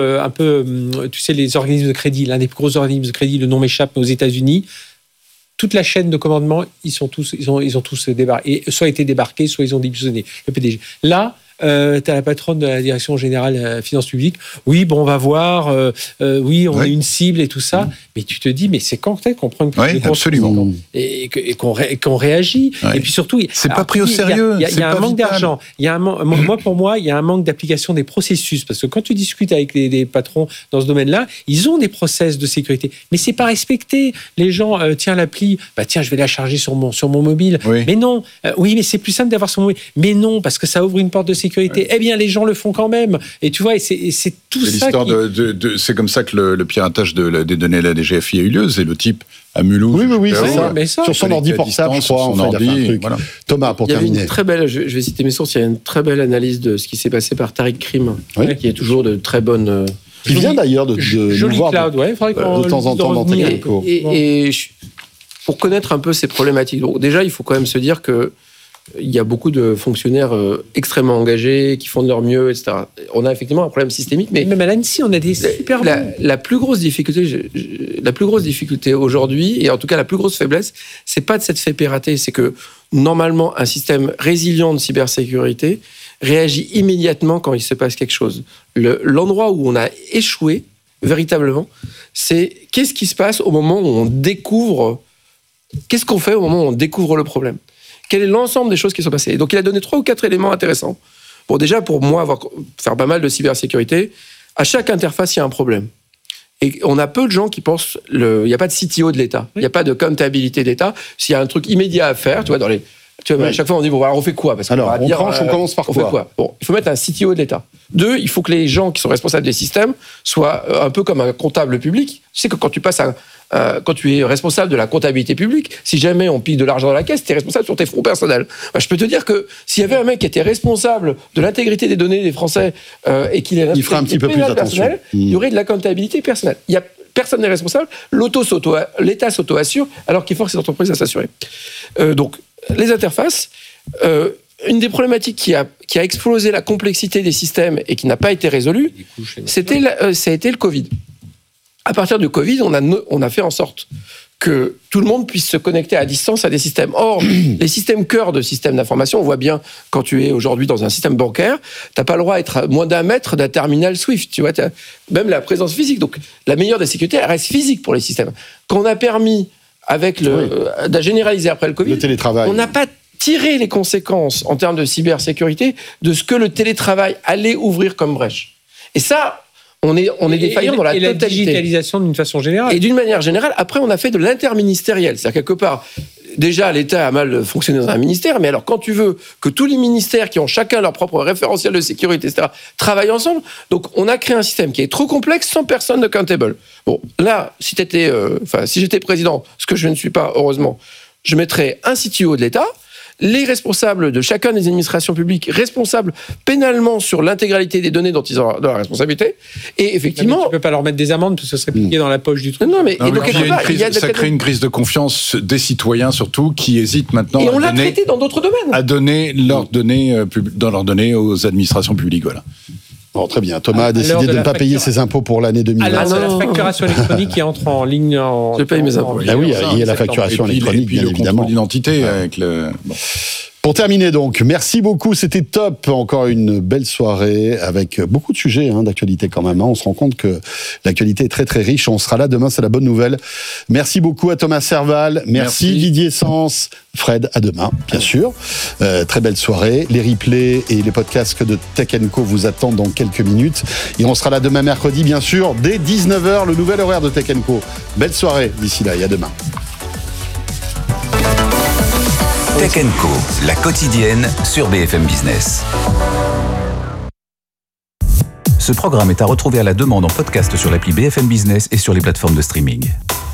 tu sais, les organismes de crédit, l'un des plus gros organismes de crédit, le nom m'échappe, mais aux États-Unis, toute la chaîne de commandement, ils ont tous débarqué, soit été débarqués, soit ils ont démissionné, le PDG. Là, tu as la patronne de la direction générale Finances publiques. Oui, bon, on va voir. Oui, on a une cible et tout ça. Mais tu te dis, mais c'est quand qu'on prend une prise de absolument. Et qu'on réagit. Ouais. Et puis surtout, c'est pas pris au sérieux. Il y a un manque d'argent. Pour moi, il y a un manque d'application des processus. Parce que quand tu discutes avec des patrons dans ce domaine-là, ils ont des process de sécurité. Mais c'est pas respecté. Les gens, tiens, l'appli, je vais la charger sur mon mobile. Oui. Mais non. Oui, mais c'est plus simple d'avoir son mobile. Mais non, parce que ça ouvre une porte de sécurité. Eh bien, les gens le font quand même. Et tu vois, c'est tout ça. C'est comme ça que le piratage des données de la DGFI a eu lieu. C'est le type à Mulhouse. Oui, c'est ça. Sur son ordi portable, je crois. Voilà. Thomas, pour terminer. Une très belle, je vais citer mes sources, il y a une très belle analyse de ce qui s'est passé par Tariq Krim, qui est toujours de très bonne... Il vient d'ailleurs de Joli nous voir Cloud, de temps en temps dans Tech&Co. Et pour connaître un peu ces problématiques, donc déjà, il faut quand même se dire que il y a beaucoup de fonctionnaires extrêmement engagés, qui font de leur mieux, etc. On a effectivement un problème systémique, mais même à l'ANSSI, on a des super la plus grosse difficulté aujourd'hui, et en tout cas la plus grosse faiblesse, c'est pas de s'être fait pirater, c'est que normalement un système résilient de cybersécurité réagit immédiatement quand il se passe quelque chose. L'endroit où on a échoué véritablement, c'est qu'est-ce qui se passe au moment où on découvre, qu'est-ce qu'on fait au moment où on découvre le problème. Quel est l'ensemble des choses qui sont passées. Donc, il a donné 3 ou 4 éléments intéressants. Bon, déjà, pour moi, faire pas mal de cybersécurité, à chaque interface, il y a un problème. Et on a peu de gens qui pensent... Il n'y a pas de CTO de l'État. Il n'y a pas de comptabilité d'État. S'il y a un truc immédiat à faire, tu vois, à chaque fois, on dit, bon, alors, on fait quoi? Parce qu'on va dire, on commence par quoi? Bon, il faut mettre un CTO de l'État. 2, il faut que les gens qui sont responsables des systèmes soient un peu comme un comptable public. Tu sais que quand tu passes quand tu es responsable de la comptabilité publique, si jamais on pique de l'argent dans la caisse, tu es responsable sur tes fonds personnels. Je peux te dire que s'il y avait un mec qui était responsable de l'intégrité des données des Français et qu'il est ferait un petit peu plus attention. Il y aurait de la comptabilité personnelle. Personne n'est responsable. L'État s'auto-assure alors qu'il force les entreprises à s'assurer. Donc, les interfaces... une des problématiques qui a explosé la complexité des systèmes et qui n'a pas été résolue, ça a été le Covid. À partir du Covid, on a fait en sorte que tout le monde puisse se connecter à distance à des systèmes. Or, les systèmes cœur de systèmes d'information, on voit bien quand tu es aujourd'hui dans un système bancaire, tu n'as pas le droit d'être à moins d'1 mètre d'un terminal Swift. Tu vois, même la présence physique. Donc, la meilleure des sécurités, elle reste physique pour les systèmes. Quand on a permis, de généraliser après le Covid, le télétravail, on n'a pas tiré les conséquences en termes de cybersécurité de ce que le télétravail allait ouvrir comme brèche. Et ça... On est défaillant dans la totalité. Et la digitalisation d'une façon générale. Et d'une manière générale, après, on a fait de l'interministériel. C'est-à-dire, quelque part, déjà, l'État a mal fonctionné dans un ministère, mais alors, quand tu veux que tous les ministères qui ont chacun leur propre référentiel de sécurité, etc., travaillent ensemble, donc on a créé un système qui est trop complexe, sans personne de accountable. Bon, là, si j'étais président, ce que je ne suis pas, heureusement, je mettrais un CTO de l'État. les responsables de chacun des administrations publiques, responsables pénalement sur l'intégralité des données dont ils ont de la responsabilité. Et effectivement, tu ne peux pas leur mettre des amendes parce que ce serait piqué dans la poche du truc. Non, mais ça crée une crise de confiance des citoyens surtout qui hésitent maintenant et on l'a traité dans d'autres domaines. À donner leurs données aux administrations publiques. Voilà. Bon, très bien. Thomas a décidé de ne pas payer ses impôts pour l'année 2020. Alors, c'est la facturation électronique qui entre en ligne. Je paye mes impôts. Ah oui, il y a la facturation électronique, bien évidemment. Le contrôle d'identité avec le... Bon. Pour terminer donc, merci beaucoup, c'était top. Encore une belle soirée avec beaucoup de sujets d'actualité quand même. On se rend compte que l'actualité est très très riche. On sera là demain, c'est la bonne nouvelle. Merci beaucoup à Thomas Serval. Merci. Didier Sens. Fred, à demain, bien sûr. Très belle soirée. Les replays et les podcasts de Tech & Co vous attendent dans quelques minutes. Et on sera là demain mercredi, bien sûr, dès 19h, le nouvel horaire de Tech & Co. Belle soirée d'ici là et à demain. Tech & Co, la quotidienne sur BFM Business. Ce programme est à retrouver à la demande en podcast sur l'appli BFM Business et sur les plateformes de streaming.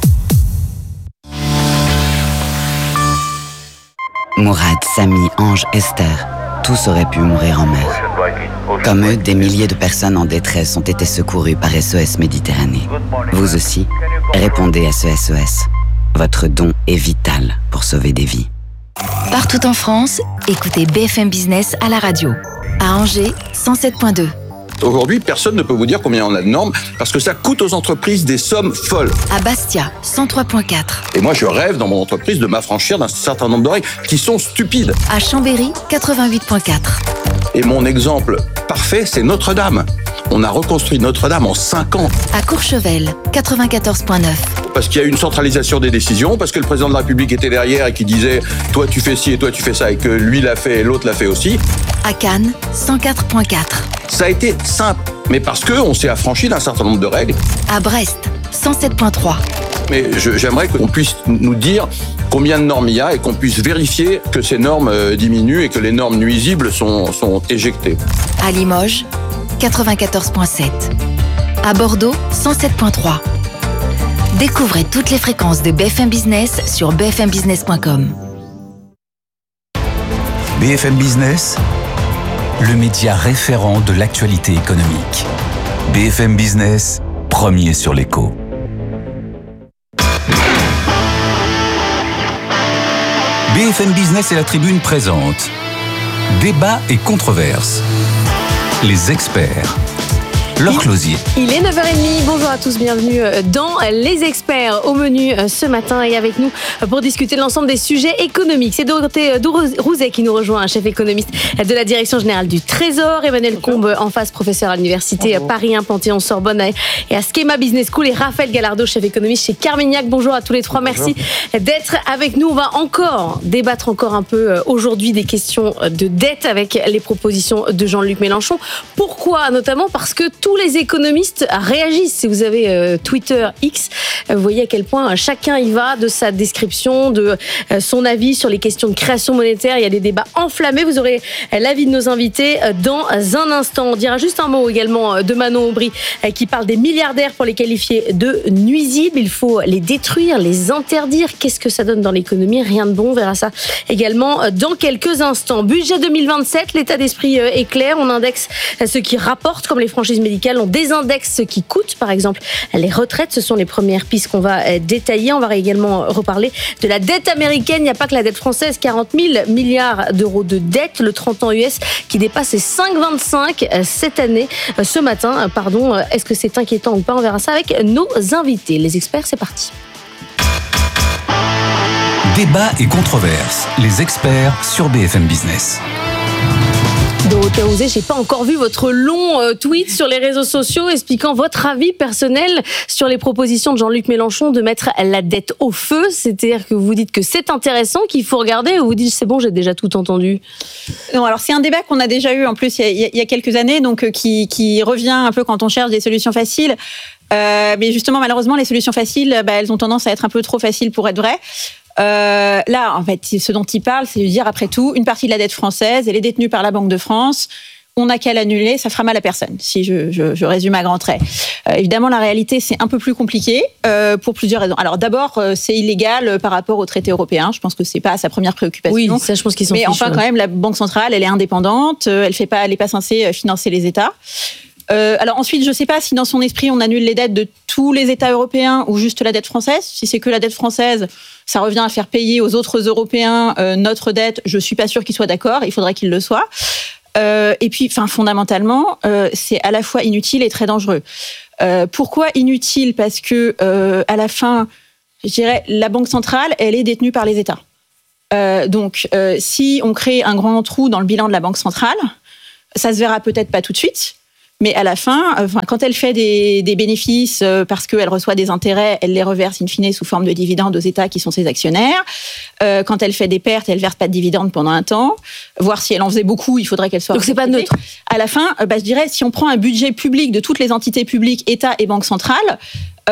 Mourad, Samy, Ange, Esther, tous auraient pu mourir en mer. Comme eux, des milliers de personnes en détresse ont été secourues par SOS Méditerranée. Vous aussi, répondez à ce SOS. Votre don est vital pour sauver des vies. Partout en France, écoutez BFM Business à la radio. À Angers, 107.2. Aujourd'hui, personne ne peut vous dire combien on a de normes parce que ça coûte aux entreprises des sommes folles. À Bastia, 103.4. Et moi, je rêve dans mon entreprise de m'affranchir d'un certain nombre de règles qui sont stupides. À Chambéry, 88.4. Et mon exemple parfait, c'est Notre-Dame. On a reconstruit Notre-Dame en 5 ans. À Courchevel, 94.9. Parce qu'il y a eu une centralisation des décisions, parce que le président de la République était derrière et qui disait « toi tu fais ci et toi tu fais ça » et que lui l'a fait et l'autre l'a fait aussi. À Cannes, 104.4. Ça a été simple, mais parce qu'on s'est affranchi d'un certain nombre de règles. À Brest, 107.3. Mais j'aimerais qu'on puisse nous dire combien de normes il y a et qu'on puisse vérifier que ces normes diminuent et que les normes nuisibles sont éjectées. À Limoges, 94.7. À Bordeaux, 107.3. Découvrez toutes les fréquences de BFM Business sur bfmbusiness.com. BFM Business, le média référent de l'actualité économique. BFM Business, premier sur l'écho. BFM Business et la Tribune présentent Débat et controverses. Les experts. Laure Closier. Il est 9h30, bonjour à tous, bienvenue dans Les Experts. Au menu ce matin et avec nous pour discuter de l'ensemble des sujets économiques. C'est Dorothée Rouzet qui nous rejoint, chef économiste de la Direction Générale du Trésor. Emmanuel Combe en face, professeur à l'Université Paris 1, Panthéon-Sorbonne et à Schema Business School. Et Raphaël Gallardo, chef économiste chez Carmignac. Bonjour à tous les trois, merci d'être avec nous. On va encore débattre un peu aujourd'hui des questions de dette avec les propositions de Jean-Luc Mélenchon. Pourquoi notamment? Parce que tous les économistes réagissent. Si vous avez Twitter X, vous voyez à quel point chacun y va de sa description, de son avis sur les questions de création monétaire. Il y a des débats enflammés. Vous aurez l'avis de nos invités dans un instant. On dira juste un mot également de Manon Aubry qui parle des milliardaires pour les qualifier de nuisibles. Il faut les détruire, les interdire. Qu'est-ce que ça donne dans l'économie? Rien de bon. On verra ça également dans quelques instants. Budget 2027, l'état d'esprit est clair. On indexe ce qui rapporte, comme les franchises médicales. On désindexe ce qui coûte, par exemple les retraites. Ce sont les premières pistes qu'on va détailler. On va également reparler de la dette américaine. Il n'y a pas que la dette française, 40 000 milliards d'euros de dette. Le 30 ans US qui dépasse les 5,25 cette année, ce matin. Est-ce que c'est inquiétant ou pas? On verra ça avec nos invités. Les experts, c'est parti. Débat et controverses. Les experts sur BFM Business. Dorothée Rouzet, j'ai pas encore vu votre long tweet sur les réseaux sociaux expliquant votre avis personnel sur les propositions de Jean-Luc Mélenchon de mettre la dette au feu. C'est-à-dire que vous dites que c'est intéressant, qu'il faut regarder, ou vous dites c'est bon, j'ai déjà tout entendu? Non, alors c'est un débat qu'on a déjà eu en plus il y a quelques années, donc qui revient un peu quand on cherche des solutions faciles. Mais justement, malheureusement, les solutions faciles, elles ont tendance à être un peu trop faciles pour être vraies. Là, en fait, ce dont il parle, c'est de dire, après tout, une partie de la dette française, elle est détenue par la Banque de France. on n'a qu'à l'annuler, ça fera mal à personne, si je résume à grands traits. Évidemment, la réalité, c'est un peu plus compliqué pour plusieurs raisons. Alors d'abord, c'est illégal par rapport au traité européen. Je pense que c'est pas sa première préoccupation. Oui, ça, je pense qu'ils sont Mais enfin, quand même, la Banque centrale, elle est indépendante, elle n'est pas censée financer les États. Alors ensuite, je ne sais pas si dans son esprit, on annule les dettes de tous les États européens ou juste la dette française. Si c'est que la dette française, ça revient à faire payer aux autres Européens notre dette. Je ne suis pas sûre qu'ils soient d'accord. Il faudrait qu'ils le soient. Et puis, fondamentalement, c'est à la fois inutile et très dangereux. Pourquoi inutile ? Parce que à la fin, je dirais, la Banque centrale, elle est détenue par les États. Donc, si on crée un grand trou dans le bilan de la Banque centrale, ça se verra peut-être pas tout de suite. Mais à la fin, quand elle fait des bénéfices parce qu'elle reçoit des intérêts, elle les reverse in fine sous forme de dividendes aux États qui sont ses actionnaires. Quand elle fait des pertes, elle verse pas de dividendes pendant un temps. Voir si elle en faisait beaucoup, il faudrait qu'elle soit... Donc c'est pas neutre. À la fin, je dirais, si on prend un budget public de toutes les entités publiques, État et Banque centrale,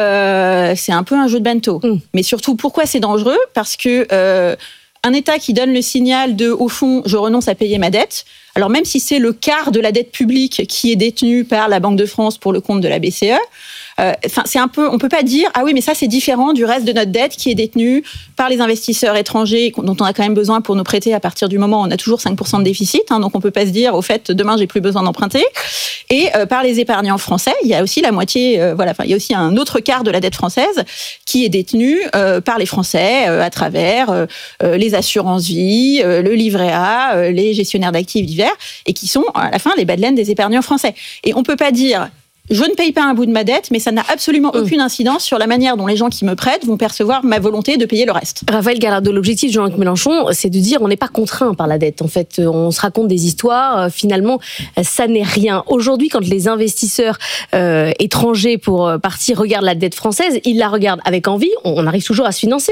c'est un peu un jeu de bento. Mais surtout, pourquoi c'est dangereux ? Parce que un État qui donne le signal de, au fond, je renonce à payer ma dette, alors même si c'est le quart de la dette publique qui est détenue par la Banque de France pour le compte de la BCE, c'est un peu, on peut pas dire ah oui mais ça c'est différent du reste de notre dette qui est détenue par les investisseurs étrangers dont on a quand même besoin pour nous prêter à partir du moment où on a toujours 5% de déficit, donc on peut pas se dire au fait demain j'ai plus besoin d'emprunter, et par les épargnants français, il y a aussi la moitié, il y a aussi un autre quart de la dette française qui est détenue par les Français à travers les assurances vie, le livret A, les gestionnaires d'actifs divers, et qui sont à la fin les bas de laine des épargnants français. Et on peut pas dire je ne paye pas un bout de ma dette, mais ça n'a absolument aucune incidence sur la manière dont les gens qui me prêtent vont percevoir ma volonté de payer le reste. Raphaël Gallardo, l'objectif de Jean-Luc Mélenchon, c'est de dire on n'est pas contraint par la dette. En fait, on se raconte des histoires, finalement, ça n'est rien. Aujourd'hui, quand les investisseurs étrangers pour partir regardent la dette française, ils la regardent avec envie. On arrive toujours à se financer.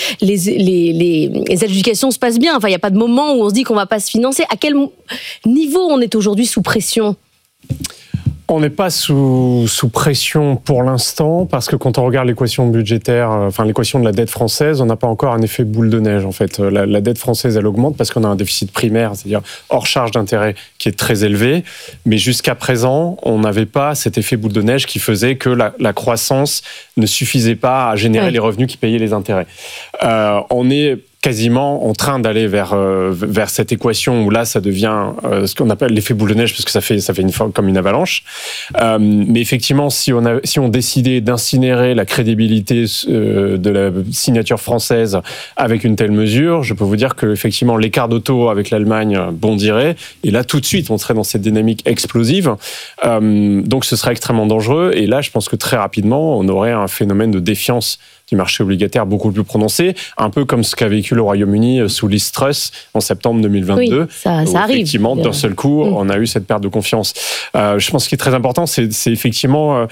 Les adjudications se passent bien. Enfin, il n'y a pas de moment où on se dit qu'on ne va pas se financer. À quel niveau on est aujourd'hui sous pression ? On n'est pas sous pression pour l'instant parce que quand on regarde l'équation budgétaire, l'équation de la dette française, on n'a pas encore un effet boule de neige en fait. La dette française, elle augmente parce qu'on a un déficit primaire, c'est-à-dire hors charge d'intérêt qui est très élevé. Mais jusqu'à présent, on n'avait pas cet effet boule de neige qui faisait que la croissance ne suffisait pas à générer les revenus qui payaient les intérêts. On est quasiment en train d'aller vers cette équation où là ça devient ce qu'on appelle l'effet boule de neige parce que ça fait une forme comme une avalanche. Mais effectivement, si on décidait d'incinérer la crédibilité de la signature française avec une telle mesure, je peux vous dire que effectivement l'écart d'auto avec l'Allemagne bondirait et là tout de suite on serait dans cette dynamique explosive. Donc ce serait extrêmement dangereux et là je pense que très rapidement on aurait un phénomène de défiance du marché obligataire beaucoup plus prononcé, un peu comme ce qu'a vécu le Royaume-Uni sous Liz Truss en septembre 2022. Oui, ça arrive. Effectivement, d'un seul coup, on a eu cette perte de confiance. Je pense que ce qui est très important, c'est effectivement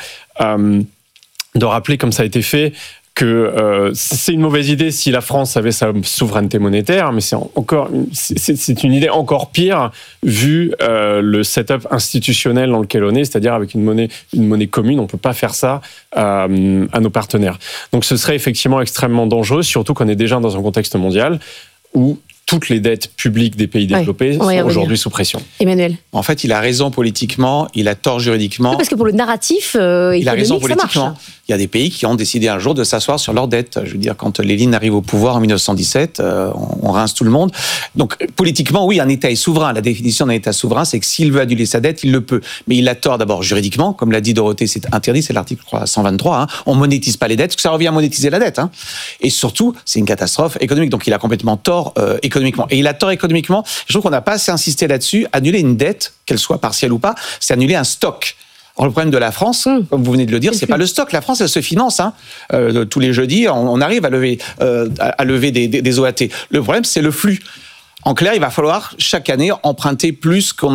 de rappeler, comme ça a été fait, que c'est une mauvaise idée si la France avait sa souveraineté monétaire, mais c'est une idée encore pire vu le setup institutionnel dans lequel on est, c'est-à-dire avec une monnaie commune, on ne peut pas faire ça à nos partenaires. Donc ce serait effectivement extrêmement dangereux, surtout qu'on est déjà dans un contexte mondial où toutes les dettes publiques des pays développés sont aujourd'hui sous pression. Emmanuel. En fait, il a raison politiquement, il a tort juridiquement. Oui, parce que pour le narratif économique, il a raison politiquement. Ça marche. Il y a des pays qui ont décidé un jour de s'asseoir sur leurs dettes. Je veux dire, quand Lénine arrive au pouvoir en 1917, on rince tout le monde. Donc, politiquement, oui, un État est souverain. La définition d'un État souverain, c'est que s'il veut annuler sa dette, il le peut. Mais il a tort d'abord juridiquement. Comme l'a dit Dorothée, c'est interdit, c'est l'article 123. On monétise pas les dettes, parce que ça revient à monétiser la dette. Et surtout, c'est une catastrophe économique. Donc, il a complètement tort économiquement. Et il a tort économiquement. Je trouve qu'on n'a pas assez insisté là-dessus. Annuler une dette, qu'elle soit partielle ou pas, c'est annuler un stock. Or, le problème de la France, comme vous venez de le dire, c'est pas le stock. La France, elle se finance. Tous les jeudis, on arrive à lever des OAT. Le problème, c'est le flux. En clair, il va falloir chaque année emprunter plus que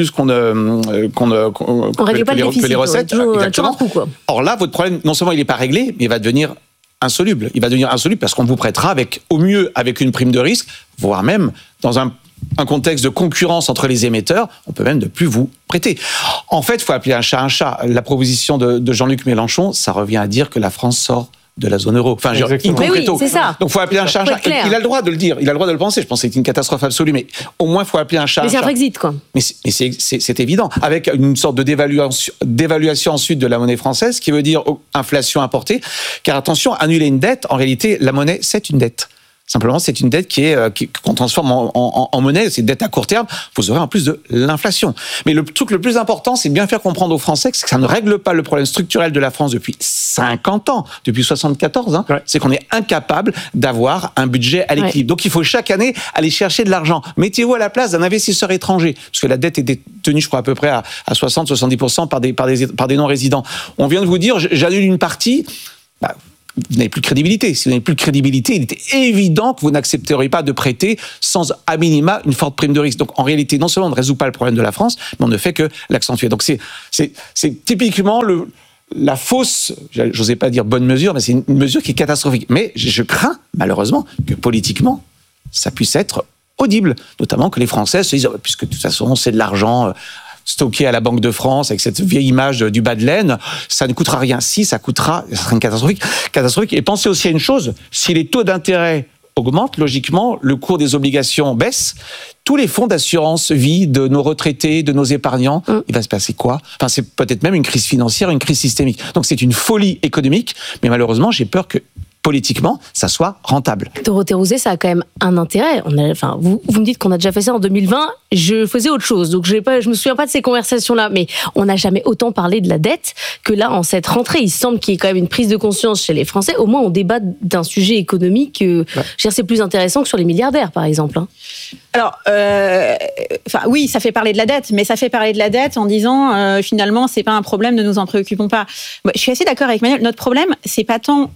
les recettes. Exactement. Or là, votre problème, non seulement il n'est pas réglé, mais il va devenir insoluble. Il va devenir insoluble parce qu'on vous prêtera au mieux avec une prime de risque, voire même dans un contexte de concurrence entre les émetteurs, on peut même ne plus vous prêter. En fait, il faut appeler un chat un chat. La proposition de Jean-Luc Mélenchon, ça revient à dire que la France sort de la zone euro. Enfin, oui, c'est ça. Donc, il faut appeler un chat un chat. Il a le droit de le dire, il a le droit de le penser. Je pense que c'est une catastrophe absolue, mais au moins, il faut appeler un chat un chat. Mais c'est un Brexit, quoi. Mais c'est évident. Avec une sorte de d'évaluation ensuite de la monnaie française, qui veut dire inflation importée. Car attention, annuler une dette, en réalité, la monnaie, c'est une dette. Simplement, c'est une dette qu'on transforme en monnaie, c'est une dette à court terme, vous aurez en plus de l'inflation. Mais le truc le plus important, c'est de bien faire comprendre aux Français que ça ne règle pas le problème structurel de la France depuis 50 ans, depuis 74, c'est qu'on est incapable d'avoir un budget à l'équilibre. Donc il faut chaque année aller chercher de l'argent. Mettez-vous à la place d'un investisseur étranger, parce que la dette est détenue, je crois, à peu près à 60-70% par des non-résidents. On vient de vous dire, j'annule une partie, vous n'avez plus de crédibilité. Si vous n'avez plus de crédibilité, il était évident que vous n'accepteriez pas de prêter sans, à minima, une forte prime de risque. Donc, en réalité, non seulement on ne résout pas le problème de la France, mais on ne fait que l'accentuer. Donc, c'est typiquement la fausse, j'osais pas dire bonne mesure, mais c'est une mesure qui est catastrophique. Mais je crains, malheureusement, que politiquement, ça puisse être audible. Notamment que les Français se disent, puisque de toute façon, c'est de l'argent stocké à la Banque de France avec cette vieille image du bas de laine, ça ne coûtera rien. Si, ça sera une catastrophique. Et pensez aussi à une chose, si les taux d'intérêt augmentent, logiquement, le cours des obligations baisse, tous les fonds d'assurance vie de nos retraités, de nos épargnants, il va se passer quoi ? Enfin, c'est peut-être même une crise financière, une crise systémique. Donc c'est une folie économique, mais malheureusement, j'ai peur que politiquement, ça soit rentable. Dorothée Rouzet, ça a quand même un intérêt. Vous me dites qu'on a déjà fait ça en 2020. Je faisais autre chose, donc je me souviens pas de ces conversations-là. Mais on n'a jamais autant parlé de la dette que là, en cette rentrée. Il semble qu'il y ait quand même une prise de conscience chez les Français. Au moins, on débat d'un sujet économique. Je veux dire, c'est plus intéressant que sur les milliardaires, par exemple. Alors, oui, ça fait parler de la dette, mais ça fait parler de la dette en disant finalement, c'est pas un problème, ne nous en préoccupons pas. Je suis assez d'accord avec Manuel. Notre problème, c'est pas tant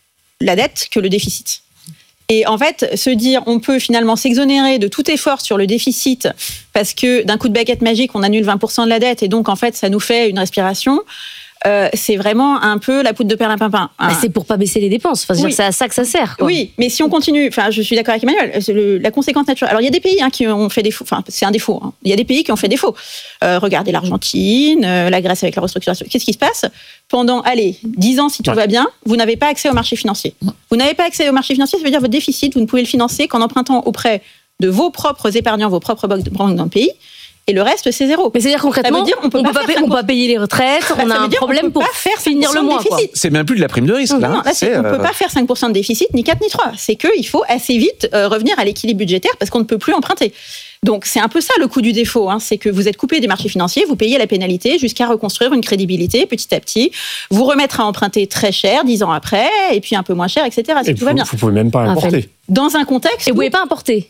la dette que le déficit. Et en fait, se dire on peut finalement s'exonérer de tout effort sur le déficit parce que d'un coup de baguette magique, on annule 20% de la dette et donc en fait, ça nous fait une respiration. C'est vraiment un peu la poudre de perlimpinpin. C'est pour pas baisser les dépenses. Enfin, c'est à ça que ça sert, quoi. Oui, mais si on continue, je suis d'accord avec Emmanuel, la conséquence naturelle. Alors, il y a des pays qui ont fait défaut. Enfin, c'est un défaut. Il y a des pays qui ont fait défaut. Regardez l'Argentine, la Grèce avec la restructuration. Qu'est-ce qui se passe ? Pendant, 10 ans, si tout va bien, vous n'avez pas accès au marché financier. Vous n'avez pas accès au marché financier, ça veut dire votre déficit, vous ne pouvez le financer qu'en empruntant auprès de vos propres épargnants, vos propres banques dans le pays. Et le reste, c'est zéro. Mais c'est-à-dire concrètement, on ne peut pas payer les retraites, on a un problème pour finir le mois. C'est même plus de la prime de risque. On ne peut pas faire 5% de déficit, ni 4 ni 3. C'est qu'il faut assez vite revenir à l'équilibre budgétaire parce qu'on ne peut plus emprunter. Donc c'est un peu ça le coût du défaut, c'est que vous êtes coupé des marchés financiers, vous payez la pénalité jusqu'à reconstruire une crédibilité petit à petit, vous remettre à emprunter très cher 10 ans après, et puis un peu moins cher, etc. Si tout va bien. Vous ne pouvez même pas importer. Dans un contexte. Et vous ne pouvez pas importer.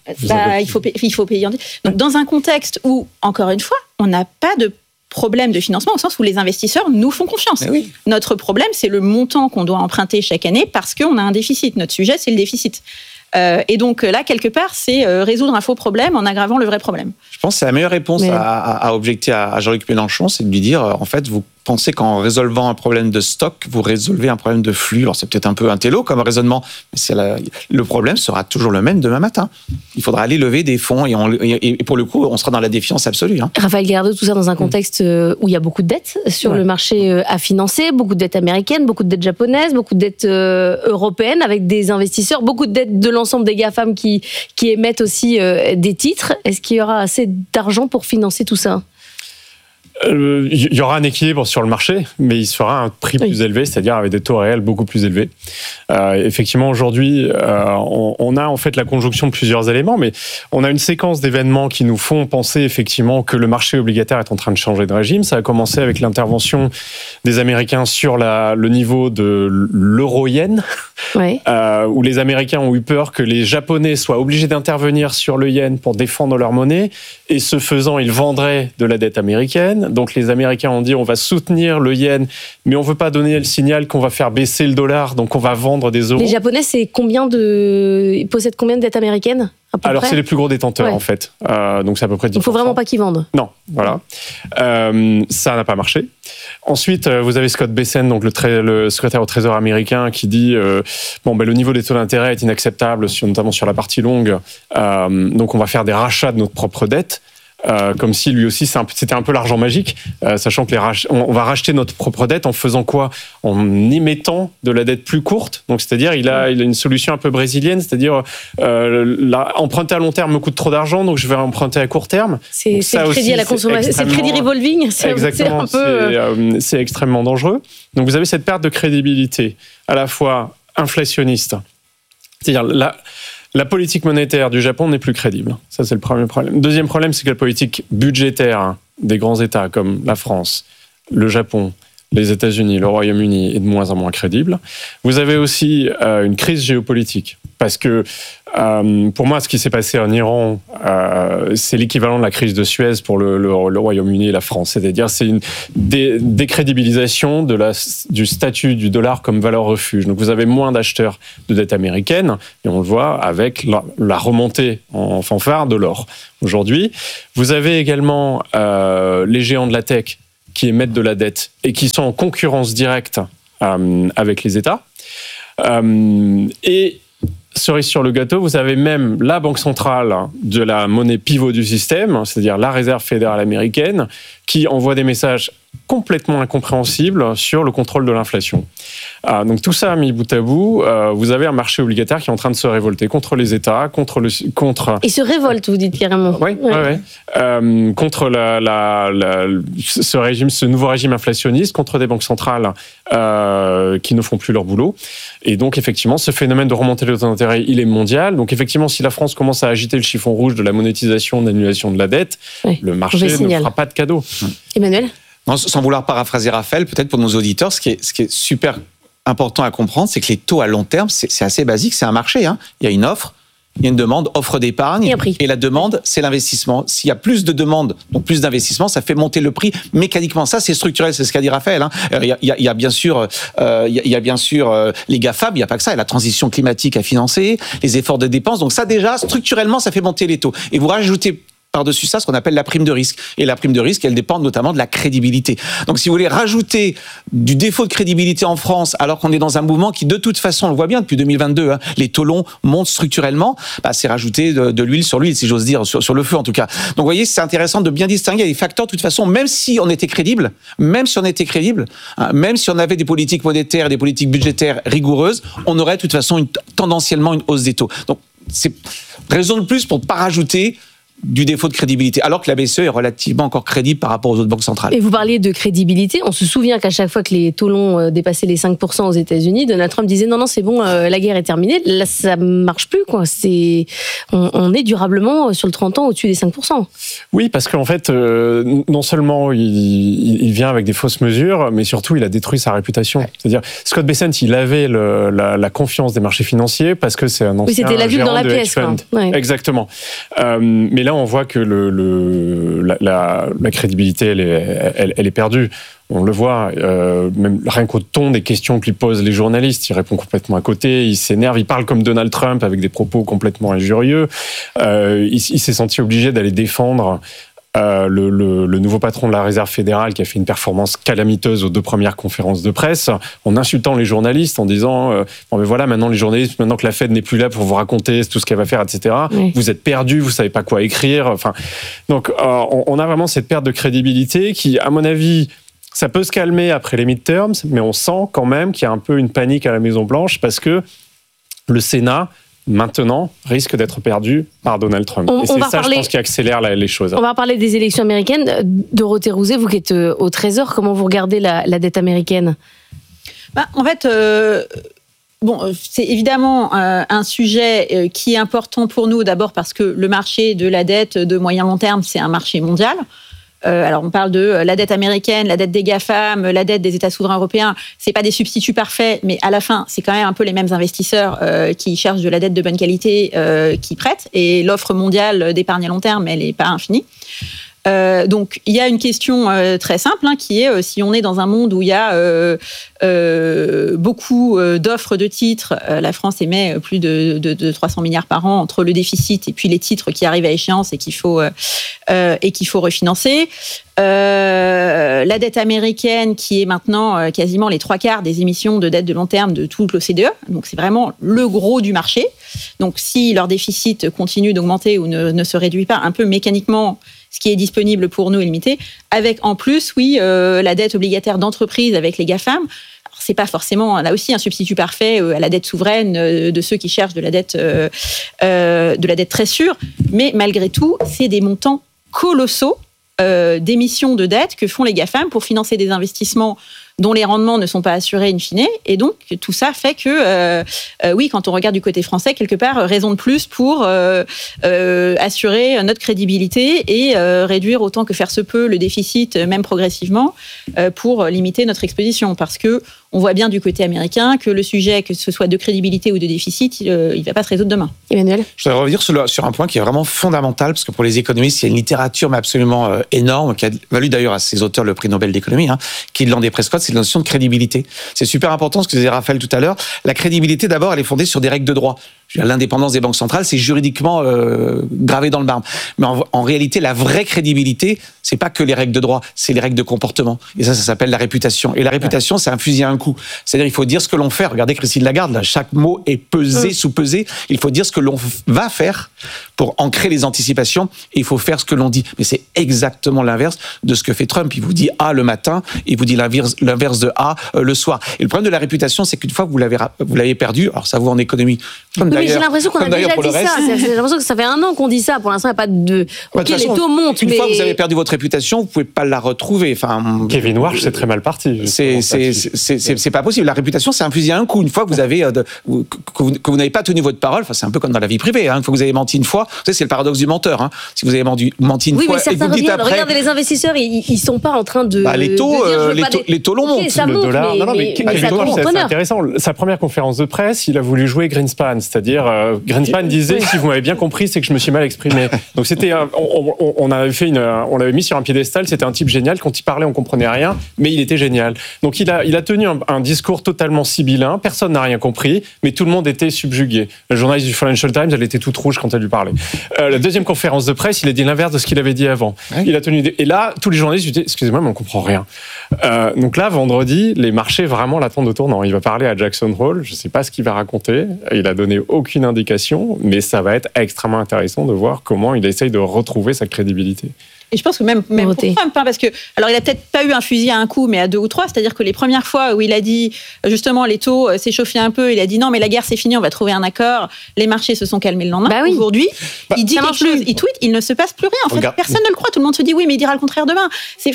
Il faut payer. Donc dans un contexte où, encore une fois, on n'a pas de problème de financement au sens où les investisseurs nous font confiance. Oui. Notre problème, c'est le montant qu'on doit emprunter chaque année parce qu'on a un déficit. Notre sujet, c'est le déficit. Et donc là, quelque part, c'est résoudre un faux problème en aggravant le vrai problème. Je pense que c'est la meilleure réponse à objecter à Jean-Luc Mélenchon, c'est de lui dire, en fait, vous pensez qu'en résolvant un problème de stock, vous résolvez un problème de flux. Alors c'est peut-être un peu intello comme raisonnement, mais le problème sera toujours le même demain matin. Il faudra aller lever des fonds et pour le coup, on sera dans la défiance absolue. Raphaël Gayardo, tout ça dans un contexte où il y a beaucoup de dettes sur le marché à financer, beaucoup de dettes américaines, beaucoup de dettes japonaises, beaucoup de dettes européennes avec des investisseurs, beaucoup de dettes de l'ensemble des GAFAM qui émettent aussi des titres. Est-ce qu'il y aura assez d'argent pour financer tout ça ? Il y aura un équilibre sur le marché, mais il sera un prix plus élevé, c'est-à-dire avec des taux réels beaucoup plus élevés. Effectivement, aujourd'hui, on a en fait la conjonction de plusieurs éléments, mais on a une séquence d'événements qui nous font penser effectivement que le marché obligataire est en train de changer de régime. Ça a commencé avec l'intervention des Américains sur le niveau de l'euro-yen, où les Américains ont eu peur que les Japonais soient obligés d'intervenir sur le yen pour défendre leur monnaie, et ce faisant, ils vendraient de la dette américaine. Donc les Américains ont dit on va soutenir le yen, mais on ne veut pas donner le signal qu'on va faire baisser le dollar, donc on va vendre des euros. Les Japonais, ils possèdent combien de dettes américaines ? Alors c'est les plus gros détenteurs en fait, donc c'est à peu près 10%. Il ne faut vraiment pas qu'ils vendent. Non, voilà. Ça n'a pas marché. Ensuite, vous avez Scott Bessent, donc le secrétaire au Trésor américain, qui dit le niveau des taux d'intérêt est inacceptable, notamment sur la partie longue, donc on va faire des rachats de notre propre dette. comme si lui aussi c'était un peu l'argent magique, sachant que on va racheter notre propre dette en faisant quoi? En émettant de la dette plus courte. Donc c'est-à-dire il a une solution un peu brésilienne, c'est-à-dire emprunter à long terme me coûte trop d'argent, donc je vais emprunter à court terme. C'est le crédit à la consommation, c'est le crédit revolving. Exactement, c'est extrêmement dangereux. Donc vous avez cette perte de crédibilité à la fois inflationniste, c'est-à-dire la politique monétaire du Japon n'est plus crédible. Ça, c'est le premier problème. Deuxième problème, c'est que la politique budgétaire des grands États comme la France, le Japon, les États-Unis, le Royaume-Uni est de moins en moins crédible. Vous avez aussi une crise géopolitique. Parce que, pour moi, ce qui s'est passé en Iran, c'est l'équivalent de la crise de Suez pour le Royaume-Uni et la France. C'est-à-dire, c'est une décrédibilisation du statut du dollar comme valeur refuge. Donc, vous avez moins d'acheteurs de dette américaine, et on le voit avec la remontée en fanfare de l'or. Aujourd'hui, vous avez également les géants de la tech qui émettent de la dette et qui sont en concurrence directe avec les États. Et cerise sur le gâteau, vous avez même la banque centrale de la monnaie pivot du système, c'est-à-dire la réserve fédérale américaine, qui envoie des messages complètement incompréhensibles sur le contrôle de l'inflation. Donc tout ça mis bout à bout, vous avez un marché obligataire qui est en train de se révolter contre les États, contre... Et se révolte, vous dites carrément. Oui. Contre ce nouveau régime inflationniste, contre des banques centrales qui ne font plus leur boulot. Et donc effectivement, ce phénomène de remontée des taux d'intérêt, il est mondial. Donc effectivement, si la France commence à agiter le chiffon rouge de la monétisation, de l'annulation de la dette, le marché ne fera pas de cadeau. Emmanuel ? Non, sans vouloir paraphraser Raphaël, peut-être pour nos auditeurs, ce qui est super important à comprendre, c'est que les taux à long terme, c'est assez basique, c'est un marché. Hein. Il y a une offre, il y a une demande, offre d'épargne, et la demande, c'est l'investissement. S'il y a plus de demandes, donc plus d'investissement, ça fait monter le prix mécaniquement. Ça, c'est structurel, c'est ce qu'a dit Raphaël. Hein. Il y a bien sûr, les GAFAM, il n'y a pas que ça, il y a la transition climatique à financer, les efforts de dépenses. Donc ça, déjà, structurellement, ça fait monter les taux. Et vous rajoutez par-dessus ça, ce qu'on appelle la prime de risque. Et la prime de risque, elle dépend notamment de la crédibilité. Donc, si vous voulez rajouter du défaut de crédibilité en France, alors qu'on est dans un mouvement qui, de toute façon, on le voit bien depuis 2022, hein, les taux longs montent structurellement, c'est rajouter de l'huile sur l'huile, si j'ose dire, sur le feu en tout cas. Donc, vous voyez, c'est intéressant de bien distinguer les facteurs. De toute façon, même si on était crédible, même si on avait des politiques monétaires, des politiques budgétaires rigoureuses, on aurait de toute façon tendanciellement une hausse des taux. Donc, c'est raison de plus pour ne pas rajouter du défaut de crédibilité, alors que la BCE est relativement encore crédible par rapport aux autres banques centrales. Et vous parliez de crédibilité, on se souvient qu'à chaque fois que les taux longs dépassaient les 5% aux États-Unis, Donald Trump disait non, c'est bon, la guerre est terminée. Là, ça marche plus, quoi. On est durablement sur le 30 ans au-dessus des 5%. Oui, parce qu'en fait, non seulement il vient avec des fausses mesures, mais surtout il a détruit sa réputation. Ouais. C'est-à-dire, Scott Bessent, il avait la confiance des marchés financiers parce que c'est un ancien c'était la vue dans la pièce, quoi. Ouais. Exactement. Mais là, on voit que la crédibilité, elle est perdue. On le voit, même rien qu'au ton des questions que lui posent les journalistes, il répond complètement à côté, il s'énerve, il parle comme Donald Trump avec des propos complètement injurieux. Il s'est senti obligé d'aller défendre le nouveau patron de la Réserve fédérale qui a fait une performance calamiteuse aux 2 premières conférences de presse, en insultant les journalistes, en disant bon, mais voilà, maintenant les journalistes, maintenant que la Fed n'est plus là pour vous raconter tout ce qu'elle va faire, etc., vous êtes perdus, vous savez pas quoi écrire. Enfin, donc on a vraiment cette perte de crédibilité qui, à mon avis, ça peut se calmer après les midterms, mais on sent quand même qu'il y a un peu une panique à la Maison-Blanche parce que le Sénat, maintenant, risque d'être perdu par Donald Trump. Et c'est ça, je pense, qui accélère les choses. On va parler des élections américaines. Dorothée Rouzet, vous qui êtes au Trésor, comment vous regardez la dette américaine ? En fait, c'est évidemment un sujet qui est important pour nous, d'abord parce que le marché de la dette de moyen-long terme, c'est un marché mondial. Alors, on parle de la dette américaine, la dette des GAFAM, la dette des États souverains européens. C'est pas des substituts parfaits, mais à la fin, c'est quand même un peu les mêmes investisseurs qui cherchent de la dette de bonne qualité qui prêtent. Et l'offre mondiale d'épargne à long terme, elle n'est pas infinie. Donc, il y a une question très simple qui est si on est dans un monde où il y a beaucoup d'offres de titres, la France émet plus de 300 milliards par an entre le déficit et puis les titres qui arrivent à échéance et qu'il faut refinancer. La dette américaine qui est maintenant quasiment les 3/4 des émissions de dette de long terme de toute l'OCDE. Donc, c'est vraiment le gros du marché. Donc, si leur déficit continue d'augmenter ou ne se réduit pas un peu mécaniquement, ce qui est disponible pour nous est limité, avec en plus, la dette obligataire d'entreprise avec les GAFAM. Alors, c'est pas forcément, là aussi, un substitut parfait à la dette souveraine de ceux qui cherchent de la dette très sûre, mais malgré tout, c'est des montants colossaux d'émissions de dette que font les GAFAM pour financer des investissements dont les rendements ne sont pas assurés in fine. Et donc, tout ça fait que, quand on regarde du côté français, quelque part, raison de plus pour assurer notre crédibilité et réduire autant que faire se peut le déficit, même progressivement, pour limiter notre exposition. Parce que on voit bien du côté américain que le sujet, que ce soit de crédibilité ou de déficit, il ne va pas se résoudre demain. Emmanuel ? Je voudrais revenir sur un point qui est vraiment fondamental, parce que pour les économistes, il y a une littérature mais absolument énorme, qui a valu d'ailleurs à ses auteurs le prix Nobel d'économie, qui est de Landé Prescott, c'est la notion de crédibilité. C'est super important, ce que disait Raphaël tout à l'heure. La crédibilité, d'abord, elle est fondée sur des règles de droit. L'indépendance des banques centrales, c'est juridiquement gravé dans le marbre. Mais en réalité, la vraie crédibilité, c'est pas que les règles de droit, c'est les règles de comportement. Et ça s'appelle la réputation. Et la réputation, c'est un fusil à un coup. C'est-à-dire, il faut dire ce que l'on fait. Regardez Christine Lagarde, là, chaque mot est pesé, sous-pesé. Il faut dire ce que l'on va faire pour ancrer les anticipations. Et il faut faire ce que l'on dit. Mais c'est exactement l'inverse de ce que fait Trump. Il vous dit A le matin, il vous dit l'inverse de A le soir. Et le problème de la réputation, c'est qu'une fois que vous l'avez perdu, alors ça vaut en économie. Mais j'ai l'impression qu'on a déjà dit ça. J'ai l'impression que ça fait 1 an qu'on dit ça. Pour l'instant, il n'y a pas de... Ok, les taux montent, une fois que vous avez perdu votre réputation, vous ne pouvez pas la retrouver. Enfin, Kevin Warsh, c'est très mal parti. C'est pas possible. La réputation, c'est un fusil à un coup. Une fois que vous avez que vous n'avez pas tenu votre parole, enfin, c'est un peu comme dans la vie privée. Une fois que vous avez menti une fois, vous savez, c'est le paradoxe du menteur. Si vous avez menti une fois et que vous dites après... Regardez, les investisseurs, ils ne sont pas en train de... les taux l'ont montent. Ça monte, mais c'est intéressant. Sa première conférence de presse, il a voulu jouer Greenspan, c'est-à-dire Greenspan disait, si vous m'avez bien compris, c'est que je me suis mal exprimé. Donc c'était, on l'avait mis sur un piédestal, c'était un type génial. Quand il parlait, on comprenait rien, mais il était génial. Donc il a tenu un discours totalement sibyllin. Personne n'a rien compris, mais tout le monde était subjugué. La journaliste du Financial Times, elle était toute rouge quand elle lui parlait. La deuxième conférence de presse, il a dit l'inverse de ce qu'il avait dit avant. Il a tenu et là, tous les journalistes lui disaient, excusez-moi, mais on comprend rien. Donc là, vendredi, les marchés vraiment l'attendent au tournant. Il va parler à Jackson Hole. Je ne sais pas ce qu'il va raconter. Il a donné aucune indication, mais ça va être extrêmement intéressant de voir comment il essaye de retrouver sa crédibilité. Et je pense que même pour Trump, parce que, alors il a peut-être pas eu un fusil à un coup, mais à 2 ou 3, c'est-à-dire que les premières fois où il a dit, justement, les taux s'échauffaient un peu, il a dit non, mais la guerre c'est fini, on va trouver un accord, les marchés se sont calmés le lendemain. Aujourd'hui, il dit quelque chose, il tweet, il ne se passe plus rien. En fait, personne ne le croit, tout le monde se dit oui, mais il dira le contraire demain. C'est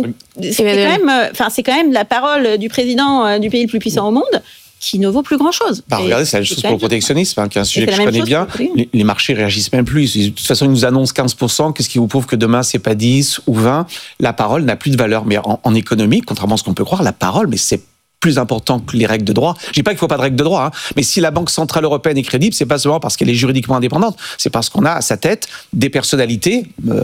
quand même la parole du président du pays le plus puissant au monde, qui ne vaut plus grand-chose. Regardez, c'est la même chose pour le protectionnisme, qui est un sujet que je connais bien. Les marchés réagissent même plus. De toute façon, ils nous annoncent 15%. Qu'est-ce qui vous prouve que demain, c'est pas 10 ou 20 ? La parole n'a plus de valeur. Mais en économie, contrairement à ce qu'on peut croire, la parole, mais c'est plus important que les règles de droit. Je dis pas qu'il faut pas de règles de droit, mais si la Banque Centrale Européenne est crédible, c'est pas seulement parce qu'elle est juridiquement indépendante, c'est parce qu'on a à sa tête des personnalités,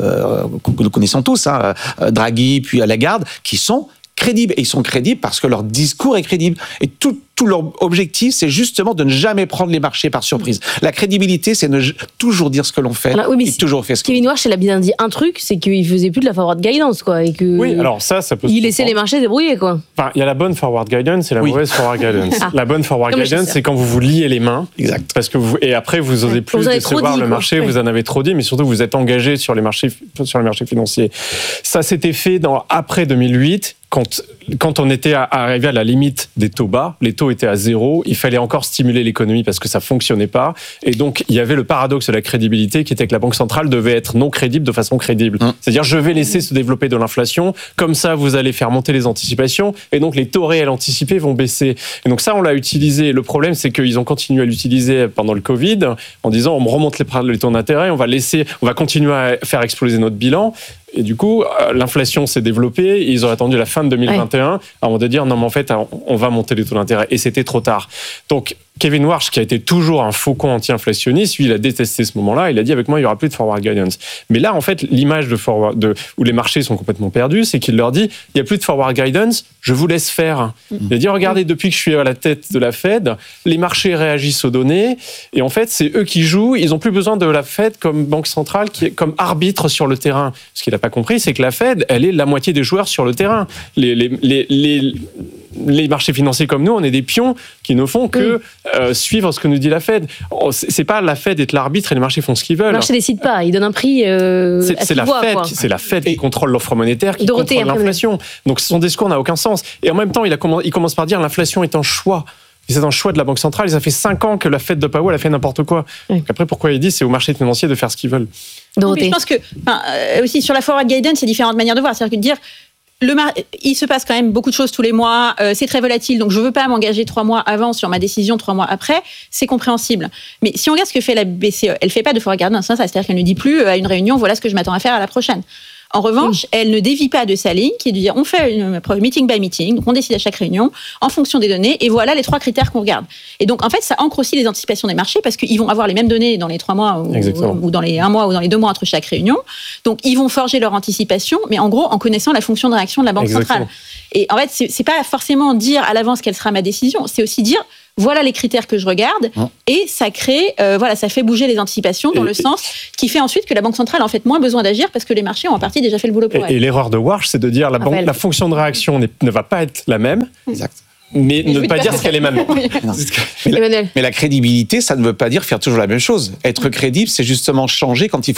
que nous connaissons tous, Draghi, puis Lagarde, qui sont crédibles. Et ils sont crédibles parce que leur discours est crédible. Et tout leur objectif, c'est justement de ne jamais prendre les marchés par surprise. La crédibilité, c'est toujours dire ce que l'on fait et toujours faire ce que Kevin Warsh, il a bien dit un truc, c'est qu'il faisait plus de la forward guidance, quoi. Et que oui, alors ça peut il laissait les marchés débrouiller, quoi. Enfin, il y a la bonne forward guidance et la mauvaise forward guidance. La bonne forward guidance, c'est quand vous vous liez les mains. Exact. Parce que et après, vous n'osez plus décevoir le marché, vous en avez trop dit, mais surtout, vous êtes engagé sur les marchés financiers. Ça s'était fait après 2008. Quand on était arrivé à la limite des taux bas, les taux étaient à 0, il fallait encore stimuler l'économie parce que ça fonctionnait pas. Et donc, il y avait le paradoxe de la crédibilité qui était que la Banque centrale devait être non crédible de façon crédible. C'est-à-dire, je vais laisser se développer de l'inflation, comme ça, vous allez faire monter les anticipations, et donc les taux réels anticipés vont baisser. Et donc ça, on l'a utilisé. Le problème, c'est qu'ils ont continué à l'utiliser pendant le Covid, en disant, on me remonte les taux d'intérêt, on va continuer à faire exploser notre bilan. Et du coup, l'inflation s'est développée. Ils auraient attendu la fin de 2021 avant de dire non, mais en fait, on va monter les taux d'intérêt. Et c'était trop tard. Donc, Kevin Warsh, qui a été toujours un faucon anti-inflationniste, lui, il a détesté ce moment-là. Il a dit avec moi, il n'y aura plus de forward guidance. Mais là, en fait, l'image où les marchés sont complètement perdus, c'est qu'il leur dit il n'y a plus de forward guidance, je vous laisse faire. Il a dit regardez, depuis que je suis à la tête de la Fed, les marchés réagissent aux données. Et en fait, c'est eux qui jouent. Ils n'ont plus besoin de la Fed comme banque centrale, qui est comme arbitre sur le terrain. Ce qu'il n'a pas compris, c'est que la Fed, elle est la moitié des joueurs sur le terrain. les marchés financiers comme nous, on est des pions qui ne font que suivre ce que nous dit la Fed. C'est pas la Fed est l'arbitre et les marchés font ce qu'ils veulent. Le marché décide pas, il donne un prix. C'est la Fed qui contrôle l'offre monétaire, qui contrôle l'inflation. Donc son discours n'a aucun sens. Et en même temps, il commence par dire l'inflation est un choix. C'est un choix de la Banque centrale. Et ça fait 5 ans que la Fed de Powell a fait n'importe quoi. Donc après, pourquoi il dit c'est aux marchés financiers de faire ce qu'ils veulent. Je pense que aussi sur la forward guidance, il y a différentes manières de voir. C'est-à-dire que de dire il se passe quand même beaucoup de choses tous les mois, c'est très volatile, donc je ne veux pas m'engager 3 mois avant sur ma décision, 3 mois après, c'est compréhensible. Mais si on regarde ce que fait la BCE, elle ne fait pas de forward guidance, c'est-à-dire qu'elle ne dit plus à une réunion, voilà ce que je m'attends à faire à la prochaine. En revanche, elle ne dévie pas de sa ligne, qui est de dire on fait une meeting by meeting, donc on décide à chaque réunion en fonction des données, et voilà les 3 critères qu'on regarde. Et donc en fait, ça ancre aussi les anticipations des marchés parce qu'ils vont avoir les mêmes données dans les 3 mois ou dans les 1 mois ou dans les 2 mois entre chaque réunion. Donc ils vont forger leur anticipation, mais en gros en connaissant la fonction de réaction de la Banque centrale. Et en fait, c'est pas forcément dire à l'avance quelle sera ma décision, c'est aussi dire voilà les critères que je regarde, et ça crée, ça fait bouger les anticipations dans le sens qui fait ensuite que la Banque centrale a en fait moins besoin d'agir parce que les marchés ont en partie déjà fait le boulot pour elle. Et l'erreur de Warsh, c'est de dire la fonction de réaction ne va pas être la même. Exact. Mais ne pas dire ce qu'elle est maintenant. Mais la crédibilité, ça ne veut pas dire faire toujours la même chose. Être crédible, c'est justement changer quand il